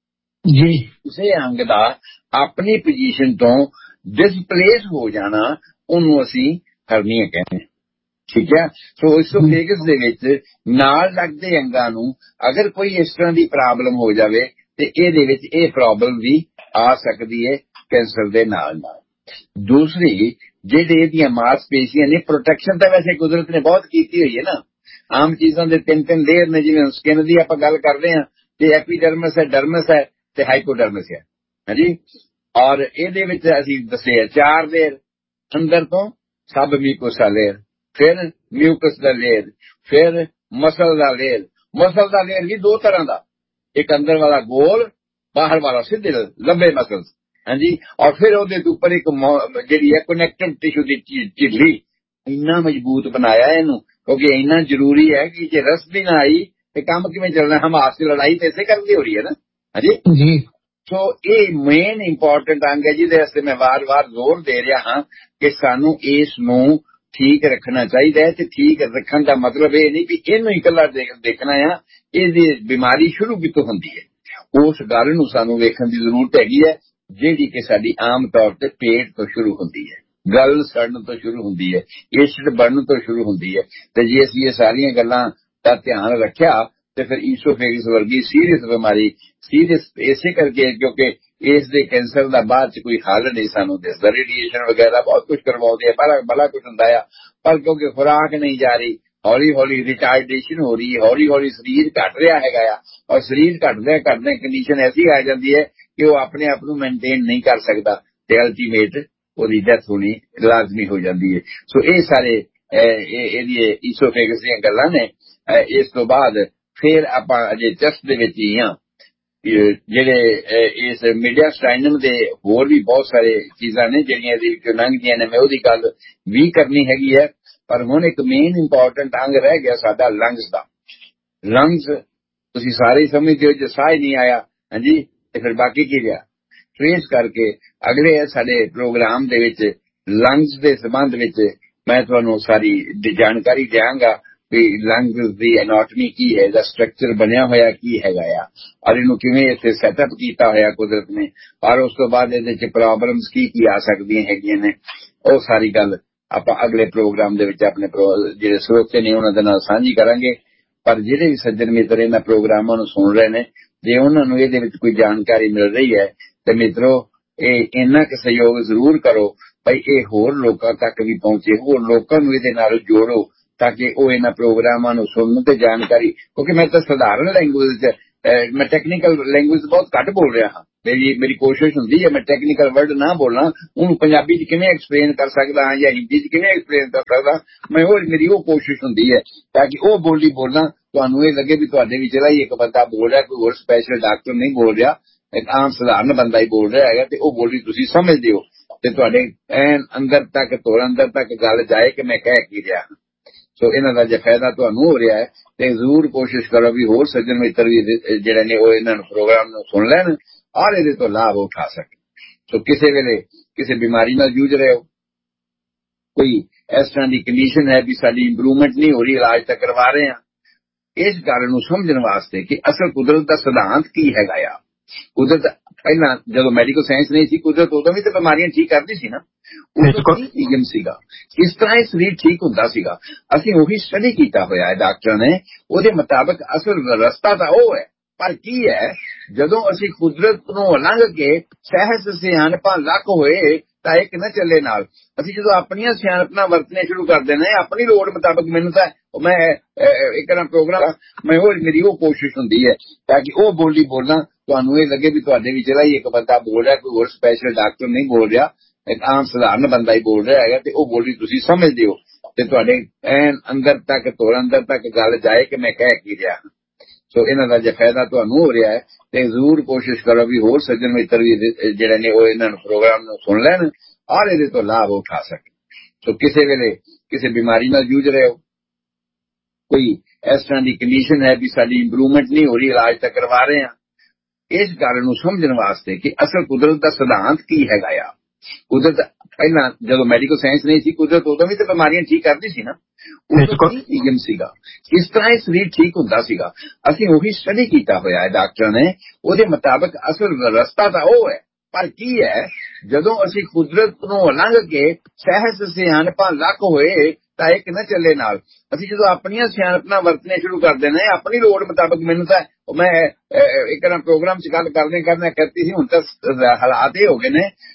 ਜੀ, ਕਿਸੇ ਅੰਗ ਦਾ ਆਪਣੀ ਪੋਜੀਸ਼ਨ ਤੋਂ ਡਿਸਪਲੇਸ ਹੋ ਜਾਣਾ, ਉਹਨੂੰ ਅਸੀਂ ਹਰਨੀਆ ਕਹਿੰਦੇ, ਠੀਕ ਹੈ। ਸੋ ਈਸੋਫੇਗਸ ਦੇ ਵਿੱਚ ਨਾਲ ਲੱਗਦੇ ਅੰਗਾਂ ਨੂੰ ਅਗਰ ਕੋਈ ਇਸ ਤਰ੍ਹਾਂ ਦੀ ਪ੍ਰੋਬਲਮ ਹੋ ਜਾਵੇ ਤੇ ਇਹਦੇ ਵਿੱਚ ਇਹ ਪ੍ਰੋਬਲਮ ਵੀ ਆ ਸਕਦੀ ਹੈ ਕੈਂਸਰ ਦੇ ਨਾਲ ਨਾਲ। ਦੂਸਰੀ, ਜਿਹੜੇ ਇਹਦੀਆਂ ਮਾਸਪੇਸ਼ੀਆਂ ਨੇ, ਪ੍ਰੋਟੈਕਸ਼ਨ ਤਾਂ ਵੈਸੇ ਕੁਦਰਤ ਨੇ ਬਹੁਤ ਕੀਤੀ ਹੋਈ ਹੈ ਨਾ। ਆਮ ਚੀਜ਼ਾਂ ਦੇ ਤਿੰਨ ਤਿੰਨ ਲੇਅਰ ਨੇ, ਜਿਵੇਂ ਸਕਿਨ ਦੀ ਆਪਾਂ ਗੱਲ ਕਰਦੇ ਹਾਂ ਤੇ ਐਪੀਡਰਮਸ ਹੈ, ਡਰਮਸ ਹੈ ਤੇ ਹਾਈਪੋਡਰਮਸ ਹੈ, ਹਾਂਜੀ। ਔਰ ਇਹਦੇ ਵਿੱਚ ਅਸੀਂ ਦੱਸਿਆ ਚਾਰ ਲੇਅਰ, ਅੰਦਰ ਤੋਂ ਸਬ ਮਿਊਕੋਸਾ ਲੇਅਰ, ਫਿਰ ਮਿਊਕਸ ਦਾ ਲੇਅਰ, ਫਿਰ ਮਸਲ ਦਾ ਲੇਅਰ। ਮਸਲ ਦਾ ਲੇਅਰ ਵੀ ਦੋ ਤਰ੍ਹਾਂ ਦਾ, ਇੱਕ ਅੰਦਰ ਵਾਲਾ ਗੋਲ, ਬਾਹਰ ਵਾਲਾ ਸਿੱਧੇ ਲੰਬੇ ਮਸਲ, ਹਾਂਜੀ। ਔਰ ਫਿਰ ਉਹਦੇ ਉੱਪਰ ਇੱਕ ਜਿਹੜੀ ਹੈ ਕਨੈਕਟਿਵ ਟਿਸ਼ੂ ਦੀ ਝਿੱਲੀ, ਇੰਨਾ ਮਜ਼ਬੂਤ ਬਣਾਇਆ ਇਹਨੂੰ, ਕਿਉਂਕਿ ਇੰਨਾ ਜ਼ਰੂਰੀ ਹੈ ਕਿ ਜੇ ਰਸ ਵੀ ਨਾ ਆਈ ਤੇ ਕੰਮ ਕਿਵੇਂ ਚੱਲਣਾ। ਹਮਾਸ ਦੀ ਲੜਾਈ ਤੇ ਇਸੇ ਕਰਕੇ ਹੋ ਰਹੀ ਹੈ ਨਾ, ਹਾਂਜੀ ਜੀ। ਸੋ ਇਹ ਮੇਨ ਇੰਪੋਰਟੈਂਟ ਅੰਗ ਹੈ ਜਿਹਦੇ ਵਾਸਤੇ ਮੈਂ ਵਾਰ-ਵਾਰ ਜ਼ੋਰ ਦੇ ਰਿਹਾ ਹਾਂ ਕਿ ਸਾਨੂੰ ਇਸ ਨੂੰ ਠੀਕ ਰੱਖਣਾ ਚਾਹੀਦਾ ਹੈ। ਤੇ ਠੀਕ ਰੱਖਣ ਦਾ ਮਤਲਬ ਇਹ ਨਹੀਂ ਵੀ ਇਹਨੂੰ ਇਕੱਲਾ ਦੇਖਣਾ ਆ, ਇਹਦੀ ਬਿਮਾਰੀ ਸ਼ੁਰੂ ਕਿਤੋਂ ਹੁੰਦੀ ਹੈ, ਉਸ ਗੱਲ ਨੂੰ ਸਾਨੂੰ ਵੇਖਣ ਦੀ ਜ਼ਰੂਰਤ ਹੈਗੀ ਹੈ, ਜਿਹੜੀ ਕਿ ਸਾਡੀ ਆਮ ਤੌਰ ਤੇ ਪੇਟ ਤੋਂ ਸ਼ੁਰੂ ਹੁੰਦੀ ਹੈ, ਗਲ ਸੜਨ ਤੋਂ ਸ਼ੁਰੂ ਹੁੰਦੀ ਹੈ, ਏਸਿਡ ਬਣਨ ਤੋਂ ਸ਼ੁਰੂ ਹੁੰਦੀ ਹੈ। ਤੇ ਜੇ ਅਸੀਂ ਇਹ ਸਾਰੀਆਂ ਗੱਲਾਂ ਦਾ ਧਿਆਨ ਰੱਖਿਆ ਤੇ ਫਿਰ ਈਸੋਫੇਗਸ ਵਰਗੀ ਸੀਰੀਅਸ ਬਿਮਾਰੀ, ਸੀਰੀਅਸ ਇਸੇ ਕਰਕੇ ਕਿਉਂਕਿ ਇਸ ਦੇ ਕੈਂਸਰ ਦਾ ਬਾਅਦ ਚ ਕੋਈ ਹੱਲ ਨਹੀਂ ਸਾਨੂੰ ਦਿਸਦਾ। ਰੇਡੀਏਸ਼ਨ ਵਗੈਰਾ ਬਹੁਤ ਕੁਝ ਕਰਵਾਉਂਦੇ ਆ, ਪਰ ਬੜਾ ਕੁਝ ਹੁੰਦਾ ਆ, ਪਰ ਕਿਉਂਕਿ ਖੁਰਾਕ ਨਹੀਂ ਜਾ ਰਹੀ, ਹੌਲੀ ਹੌਲੀ ਰਿਟਾਰਡੇਸ਼ਨ ਹੋ ਰਹੀ ਹੈ, ਹੌਲੀ ਹੌਲੀ ਸਰੀਰ ਘਟ ਰਿਹਾ ਹੈਗਾ ਆ, ਔਰ ਸਰੀਰ ਘਟਦੇ ਘਟਦੇ ਕੰਡੀਸ਼ਨ ਐਸੀ ਆ ਜਾਂਦੀ ਹੈ ਕਿ ਉਹ ਆਪਣੇ ਆਪ ਨੂੰ ਮੇਨਟੇਨ ਨਹੀਂ ਕਰ ਸਕਦਾ ਤੇ ਅਲਟੀਮੇਟ ਉਹਦੀ ਡੈਥ ਹੋਣੀ ਲਾਜ਼ਮੀ ਹੋ ਜਾਂਦੀ ਹੈ। ਸੋ ਇਹ ਸਾਰੇ ਇਹਦੀ ਈਸੋਫੇਗਸ ਦੀਆਂ ਗੱਲਾਂ ਨੇ। ਇਸ ਤੋਂ ਬਾਅਦ ਫਿਰ ਆਪਾਂ ਅਜੇ ਚੈਸਟ ਦੇ ਵਿੱਚ ਹੀ ਹਾਂ, ਜਿਹੜੇ ਇਸ ਮੀਡੀਆਸਟਾਈਨਮ ਦੇ ਹੋਰ ਵੀ ਬਹੁਤ ਸਾਰੇ ਚੀਜ਼ਾਂ ਨੇ ਜਿਹੜੀਆਂ ਇਹਦੇ ਵਿੱਚੋਂ ਲੰਘਦੀਆਂ ਨੇ, ਮੈਂ ਉਹਦੀ ਗੱਲ ਵੀ ਕਰਨੀ ਹੈਗੀ ਹੈ। ਪਰ ਹੁਣ ਇੱਕ ਮੇਨ ਇੰਪੋਰਟੈਂਟ ਅੰਗ ਰਹਿ ਗਿਆ ਸਾਡਾ ਲੰਗਸ ਦਾ। ਲੰਗਸ ਤੁਸੀਂ ਸਾਰੇ ਹੀ ਸਮਝਦੇ ਹੋ, ਜੇ ਸਾਹ ਹੀ ਨਹੀਂ ਆਇਆ ਹਾਂਜੀ ਤੇ ਫਿਰ ਬਾਕੀ ਕੀ ਰਿਹਾ। ਟ੍ਰੇਸ ਕਰਕੇ ਅਗਲੇ ਸਾਡੇ ਪ੍ਰੋਗਰਾਮ ਦੇ ਵਿੱਚ ਲੰਗਸ ਦੇ ਸੰਬੰਧ ਵਿੱਚ ਮੈਂ ਤੁਹਾਨੂੰ ਸਾਰੀ ਜਾਣਕਾਰੀ ਦਿਆਂਗਾ ਵੀ ਲੰਗਸ ਦੀ ਐਨਾਟਮੀ ਕੀ ਹੈ, ਇਹਦਾ ਸਟਰਕਚਰ ਬਣਿਆ ਹੋਇਆ ਕੀ ਹੈਗਾ ਆ, ਔਰ ਇਹਨੂੰ ਕਿਵੇਂ ਇੱਥੇ ਸੈਟਅਪ ਕੀਤਾ ਹੋਇਆ ਕੁਦਰਤ ਨੇ, ਔਰ ਉਸ ਤੋਂ ਬਾਅਦ ਇਹਦੇ ਚ ਪ੍ਰੋਬਲਮਸ ਕੀ ਕੀ ਆ ਸਕਦੀਆਂ ਹੈਗੀਆਂ ਨੇ। ਉਹ ਸਾਰੀ ਗੱਲ ਆਪਾਂ ਅਗਲੇ ਪ੍ਰੋਗਰਾਮ ਦੇ ਵਿੱਚ ਆਪਣੇ ਜਿਹੜੇ ਸਰੋਤੇ ਨੇ ਉਹਨਾਂ ਦੇ ਨਾਲ ਸਾਂਝੀ ਕਰਾਂਗੇ। ਪਰ ਜਿਹੜੇ ਵੀ ਸੱਜਣ ਮਿੱਤਰ ਇਹਨਾਂ ਪ੍ਰੋਗਰਾਮਾਂ ਨੂੰ ਸੁਣ ਰਹੇ ਨੇ, ਜੇ ਉਹਨਾਂ ਨੂੰ ਇਹਦੇ ਵਿੱਚ ਕੋਈ ਜਾਣਕਾਰੀ ਮਿਲ ਰਹੀ ਹੈ ਤੇ ਮਿੱਤਰੋ ਇਹ ਇੰਨਾ ਕੁ ਸਹਿਯੋਗ ਜ਼ਰੂਰ ਕਰੋ ਭਾਈ ਇਹ ਹੋਰ ਲੋਕਾਂ ਤੱਕ ਵੀ ਪਹੁੰਚੇ, ਹੋਰ ਲੋਕਾਂ ਨੂੰ ਇਹਦੇ ਨਾਲ ਜੋੜੋ ਤਾਂ ਕਿ ਉਹ ਇਹਨਾਂ ਪ੍ਰੋਗਰਾਮਾਂ ਨੂੰ ਸੁਣਨ ਤੇ ਜਾਣਕਾਰੀ। ਕਿਉਂਕਿ ਮੈਂ ਤਾਂ ਸਧਾਰਨ ਲੈਂਗੁਏਜ ਚ ਮੈਂ ਟੈਕਨੀਕਲ ਲੈਂਗੁਏਜ ਬਹੁਤ ਘੱਟ ਬੋਲ ਰਿਹਾ ਹਾਂ। ਮੇਰੀ ਮੇਰੀ ਕੋਸ਼ਿਸ਼ ਹੁੰਦੀ ਹੈ ਮੈਂ ਟੈਕਨੀਕਲ ਵਰਡ ਨਾ ਬੋਲਾਂ, ਉਹਨੂੰ ਪੰਜਾਬੀ ਚ ਕਿਵੇਂ ਐਕਸਪਲੇਨ ਕਰ ਸਕਦਾ ਹਾਂ ਜਾਂ ਹਿੰਦੀ ਚ ਕਿਵੇਂ ਐਕਸਪਲੇਨ ਕਰ ਸਕਦਾ, ਮੈਂ ਉਹ ਮੇਰੀ ਉਹ ਕੋਸ਼ਿਸ਼ ਹੁੰਦੀ ਹੈ ਤਾਂ ਕਿ ਉਹ ਬੋਲੀ ਬੋਲਾਂ ਤੁਹਾਨੂੰ ਇਹ ਲੱਗੇ ਵੀ ਤੁਹਾਡੇ ਵਿੱਚ ਜਿਹੜਾ ਹੀ ਇੱਕ ਬੰਦਾ ਬੋਲ ਰਿਹਾ, ਕੋਈ ਹੋਰ ਸਪੈਸ਼ਲ ਡਾਕਟਰ ਨਹੀਂ ਬੋਲ ਰਿਹਾ, ਇੱਕ ਆਮ ਸਧਾਰਨ ਬੰਦਾ ਹੀ ਬੋਲ ਰਿਹਾ ਹੈਗਾ, ਤੇ ਉਹ ਬੋਲੀ ਤੁਸੀਂ ਸਮਝਦੇ ਹੋ ਤੇ ਤੁਹਾਡੇ ਐਨ ਅੰਦਰ ਤੱਕ ਤੋਰ ਅੰਦਰ ਤੱਕ ਗੱਲ ਜਾਏ ਕਿ ਮੈਂ ਕਹਿ ਕੀ ਰਿਹਾ। ਸੋ ਇਹਨਾਂ ਦਾ ਜੇ ਫਾਇਦਾ ਤੁਹਾਨੂੰ ਹੋ ਰਿਹਾ ਹੈ ਤੇ ਜ਼ਰੂਰ ਕੋਸ਼ਿਸ਼ ਕਰੋ ਵੀ ਹੋਰ ਸੱਜਣ ਮਿੱਤਰ ਵੀ ਜਿਹੜੇ ਨੇ ਉਹ ਇਹਨਾਂ ਨੂੰ ਪ੍ਰੋਗਰਾਮ ਨੂੰ ਸੁਣ ਲੈਣ ਔਰ ਇਹਦੇ ਤੋਂ ਲਾਭ ਉਠਾ ਸਕਣ। ਸੋ ਕਿਸੇ ਵੇਲੇ ਕਿਸੇ ਬਿਮਾਰੀ ਨਾਲ ਜੂਝ ਰਹੇ ਹੋ, ਕੋਈ ਇਸ ਤਰ੍ਹਾਂ ਦੀ ਕੰਡੀਸ਼ਨ ਹੈ ਵੀ ਸਾਡੀ ਇੰਪਰੂਵਮੈਂਟ ਨਹੀਂ ਹੋ ਰਹੀ, ਇਲਾਜ ਤਾਂ ਕਰਵਾ ਰਹੇ ਹਾਂ, ਇਸ ਗੱਲ ਨੂੰ ਸਮਝਣ ਵਾਸਤੇ ਕਿ ਅਸਲ ਕੁਦਰਤ ਦਾ ਸਿਧਾਂਤ ਕੀ ਹੈਗਾ ਆ। ਕੁਦਰਤ ਪਹਿਲਾਂ ਜਦੋਂ ਮੈਡੀਕਲ ਸਾਇੰਸ ਨਹੀਂ ਸੀ, ਕੁਦਰਤ ਉਦੋਂ ਵੀ ਤਾਂ ਬਿਮਾਰੀਆਂ ਠੀਕ ਕਰਦੀ ਸੀ ਨਾ, ਉਦੋਂ ਕੀ ਨਿਯਮ ਸੀਗਾ, ਕਿਸ ਤਰ੍ਹਾਂ ਇਹ ਸਰੀਰ ਠੀਕ ਹੁੰਦਾ ਸੀਗਾ, ਅਸੀਂ ਉਹੀ ਸਟੱਡੀ ਕੀਤਾ ਹੋਇਆ ਹੈ ਡਾਕਟਰਾਂ ਨੇ, ਉਹਦੇ ਮੁਤਾਬਕ ਅਸਲ ਰਸਤਾ ਤਾਂ ਉਹ ਹੈ। ਪਰ ਕੀ ਹੈ, ਜਦੋਂ ਅਸੀਂ ਕੁਦਰਤ ਨੂੰ ਲੰਘ ਕੇ ਸਹਿਜ ਸਿਆਣਪਾਂ ਲੱਕ ਹੋਏ ਤਾਂ ਇੱਕ ਨਾ ਚੱਲੇ ਨਾਲ, ਅਸੀਂ ਜਦੋਂ ਆਪਣੀਆਂ ਸਿਆਣਪਾਂ ਵਰਤਣੇ ਸ਼ੁਰੂ ਕਰ ਦੇਣਾ ਆਪਣੀ ਲੋੜ ਮੁਤਾਬਕ, ਮੈਨੂੰ ਤਾਂ ਮੈਂ ਇੱਕ ਨਾ ਪ੍ਰੋਗਰਾਮ ਮੈਂ ਉਹ ਮੇਰੀ ਉਹ ਕੋਸ਼ਿਸ਼ ਹੁੰਦੀ ਹੈ ਤਾਂ ਕਿ ਉਹ ਬੋਲੀ ਬੋਲਾਂ ਤੁਹਾਨੂੰ ਇਹ ਲੱਗੇ ਵੀ ਤੁਹਾਡੇ ਵਿੱਚ ਜਿਹੜਾ ਹੀ ਇੱਕ ਬੰਦਾ ਬੋਲ ਰਿਹਾ, ਕੋਈ ਹੋਰ ਸਪੈਸ਼ਲ ਡਾਕਟਰ ਨਹੀਂ ਬੋਲ ਰਿਹਾ, ਇੱਕ ਆਮ ਸਧਾਰਨ ਬੰਦਾ ਹੀ ਬੋਲ ਰਿਹਾ ਹੈਗਾ, ਤੇ ਉਹ ਬੋਲੀ ਤੁਸੀਂ ਸਮਝਦੇ ਹੋ ਤੇ ਤੁਹਾਡੇ ਐਨ ਅੰਦਰ ਤੱਕ ਤੋਰ ਅੰਦਰ ਤੱਕ ਗੱਲ ਜਾਏ ਕਿ ਮੈਂ ਕਹਿ ਕੀ ਰਿਹਾ। ਸੋ ਇਹਨਾਂ ਦਾ ਜੇ ਫਾਇਦਾ ਤੁਹਾਨੂੰ ਹੋ ਰਿਹਾ ਹੈ ਤੇ ਜ਼ਰੂਰ ਕੋਸ਼ਿਸ਼ ਕਰੋ ਵੀ ਹੋਰ ਸੱਜਣ ਮਿੱਤਰ ਵੀ ਜਿਹੜੇ ਨੇ ਉਹ ਇਹਨਾਂ ਨੂੰ ਪ੍ਰੋਗਰਾਮ ਨੂੰ ਸੁਣ ਲੈਣ ਔਰ ਇਹਦੇ ਤੋਂ ਲਾਭ ਉਠਾ ਸਕਣ। ਸੋ ਕਿਸੇ ਵੇਲੇ ਕਿਸੇ ਬਿਮਾਰੀ ਨਾਲ ਜੂਝ ਰਹੇ ਹੋ, ਕੋਈ ਇਸ ਤਰ੍ਹਾਂ ਦੀ ਕੰਡੀਸ਼ਨ ਹੈ ਵੀ ਸਾਡੀ ਇੰਪਰੂਵਮੈਂਟ ਨਹੀਂ ਹੋ ਰਹੀ, ਇਲਾਜ ਤਾਂ ਕਰਵਾ ਰਹੇ ਹਾਂ, ਇਸ ਗੱਲ ਨੂੰ ਸਮਝਣ ਵਾਸਤੇ ਕਿ ਅਸਲ ਕੁਦਰਤ ਦਾ ਸਿਧਾਂਤ ਕੀ ਹੈਗਾ ਆ। ਕੁਦਰਤ ਪਹਿਲਾਂ ਜਦੋਂ ਮੈਡੀਕਲ ਸਾਇੰਸ ਨਹੀਂ ਸੀ, ਕੁਦਰਤ ਉਦੋਂ ਵੀ ਤਾਂ ਬਿਮਾਰੀਆਂ ਠੀਕ ਕਰਦੀ ਸੀ ਨਾ, ਉਦੋਂ ਕੀ ਨਿਯਮ ਸੀਗਾ, ਕਿਸ ਤਰ੍ਹਾਂ ਇਹ ਸਰੀਰ ਠੀਕ ਹੁੰਦਾ ਸੀਗਾ, ਅਸੀਂ ਉਹੀ ਸਟੱਡੀ ਕੀਤਾ ਹੋਇਆ ਹੈ ਡਾਕਟਰਾਂ ਨੇ, ਉਹਦੇ ਮੁਤਾਬਕ ਅਸਲ ਰਸਤਾ ਤਾਂ ਉਹ ਹੈ। ਪਰ ਕੀ ਹੈ, ਜਦੋਂ ਅਸੀਂ ਕੁਦਰਤ ਨੂੰ ਲੰਘ ਕੇ ਸਹਿਜ ਸਿਆਣਪਾਂ ਲੱਕ ਹੋਏ ਤਾਂ ਇੱਕ ਨਾ ਚੱਲੇ ਨਾਲ, ਅਸੀਂ ਜਦੋਂ ਆਪਣੀਆਂ ਸਿਆਣਪਾਂ ਵਰਤਣੇ ਸ਼ੁਰੂ ਕਰ ਦੇਣਾ ਆਪਣੀ ਲੋੜ ਮੁਤਾਬਕ, ਮੈਨੂੰ ਤਾਂ ਮੈਂ ਇੱਕ ਨਾ ਪ੍ਰੋਗਰਾਮ ਚ ਗੱਲ ਕਰਦੇ ਕਰਨਾ ਕਰਤੀ ਸੀ, ਹੁਣ ਤਾਂ ਹਾਲਾਤ ਇਹ ਹੋ ਗਏ ਨੇ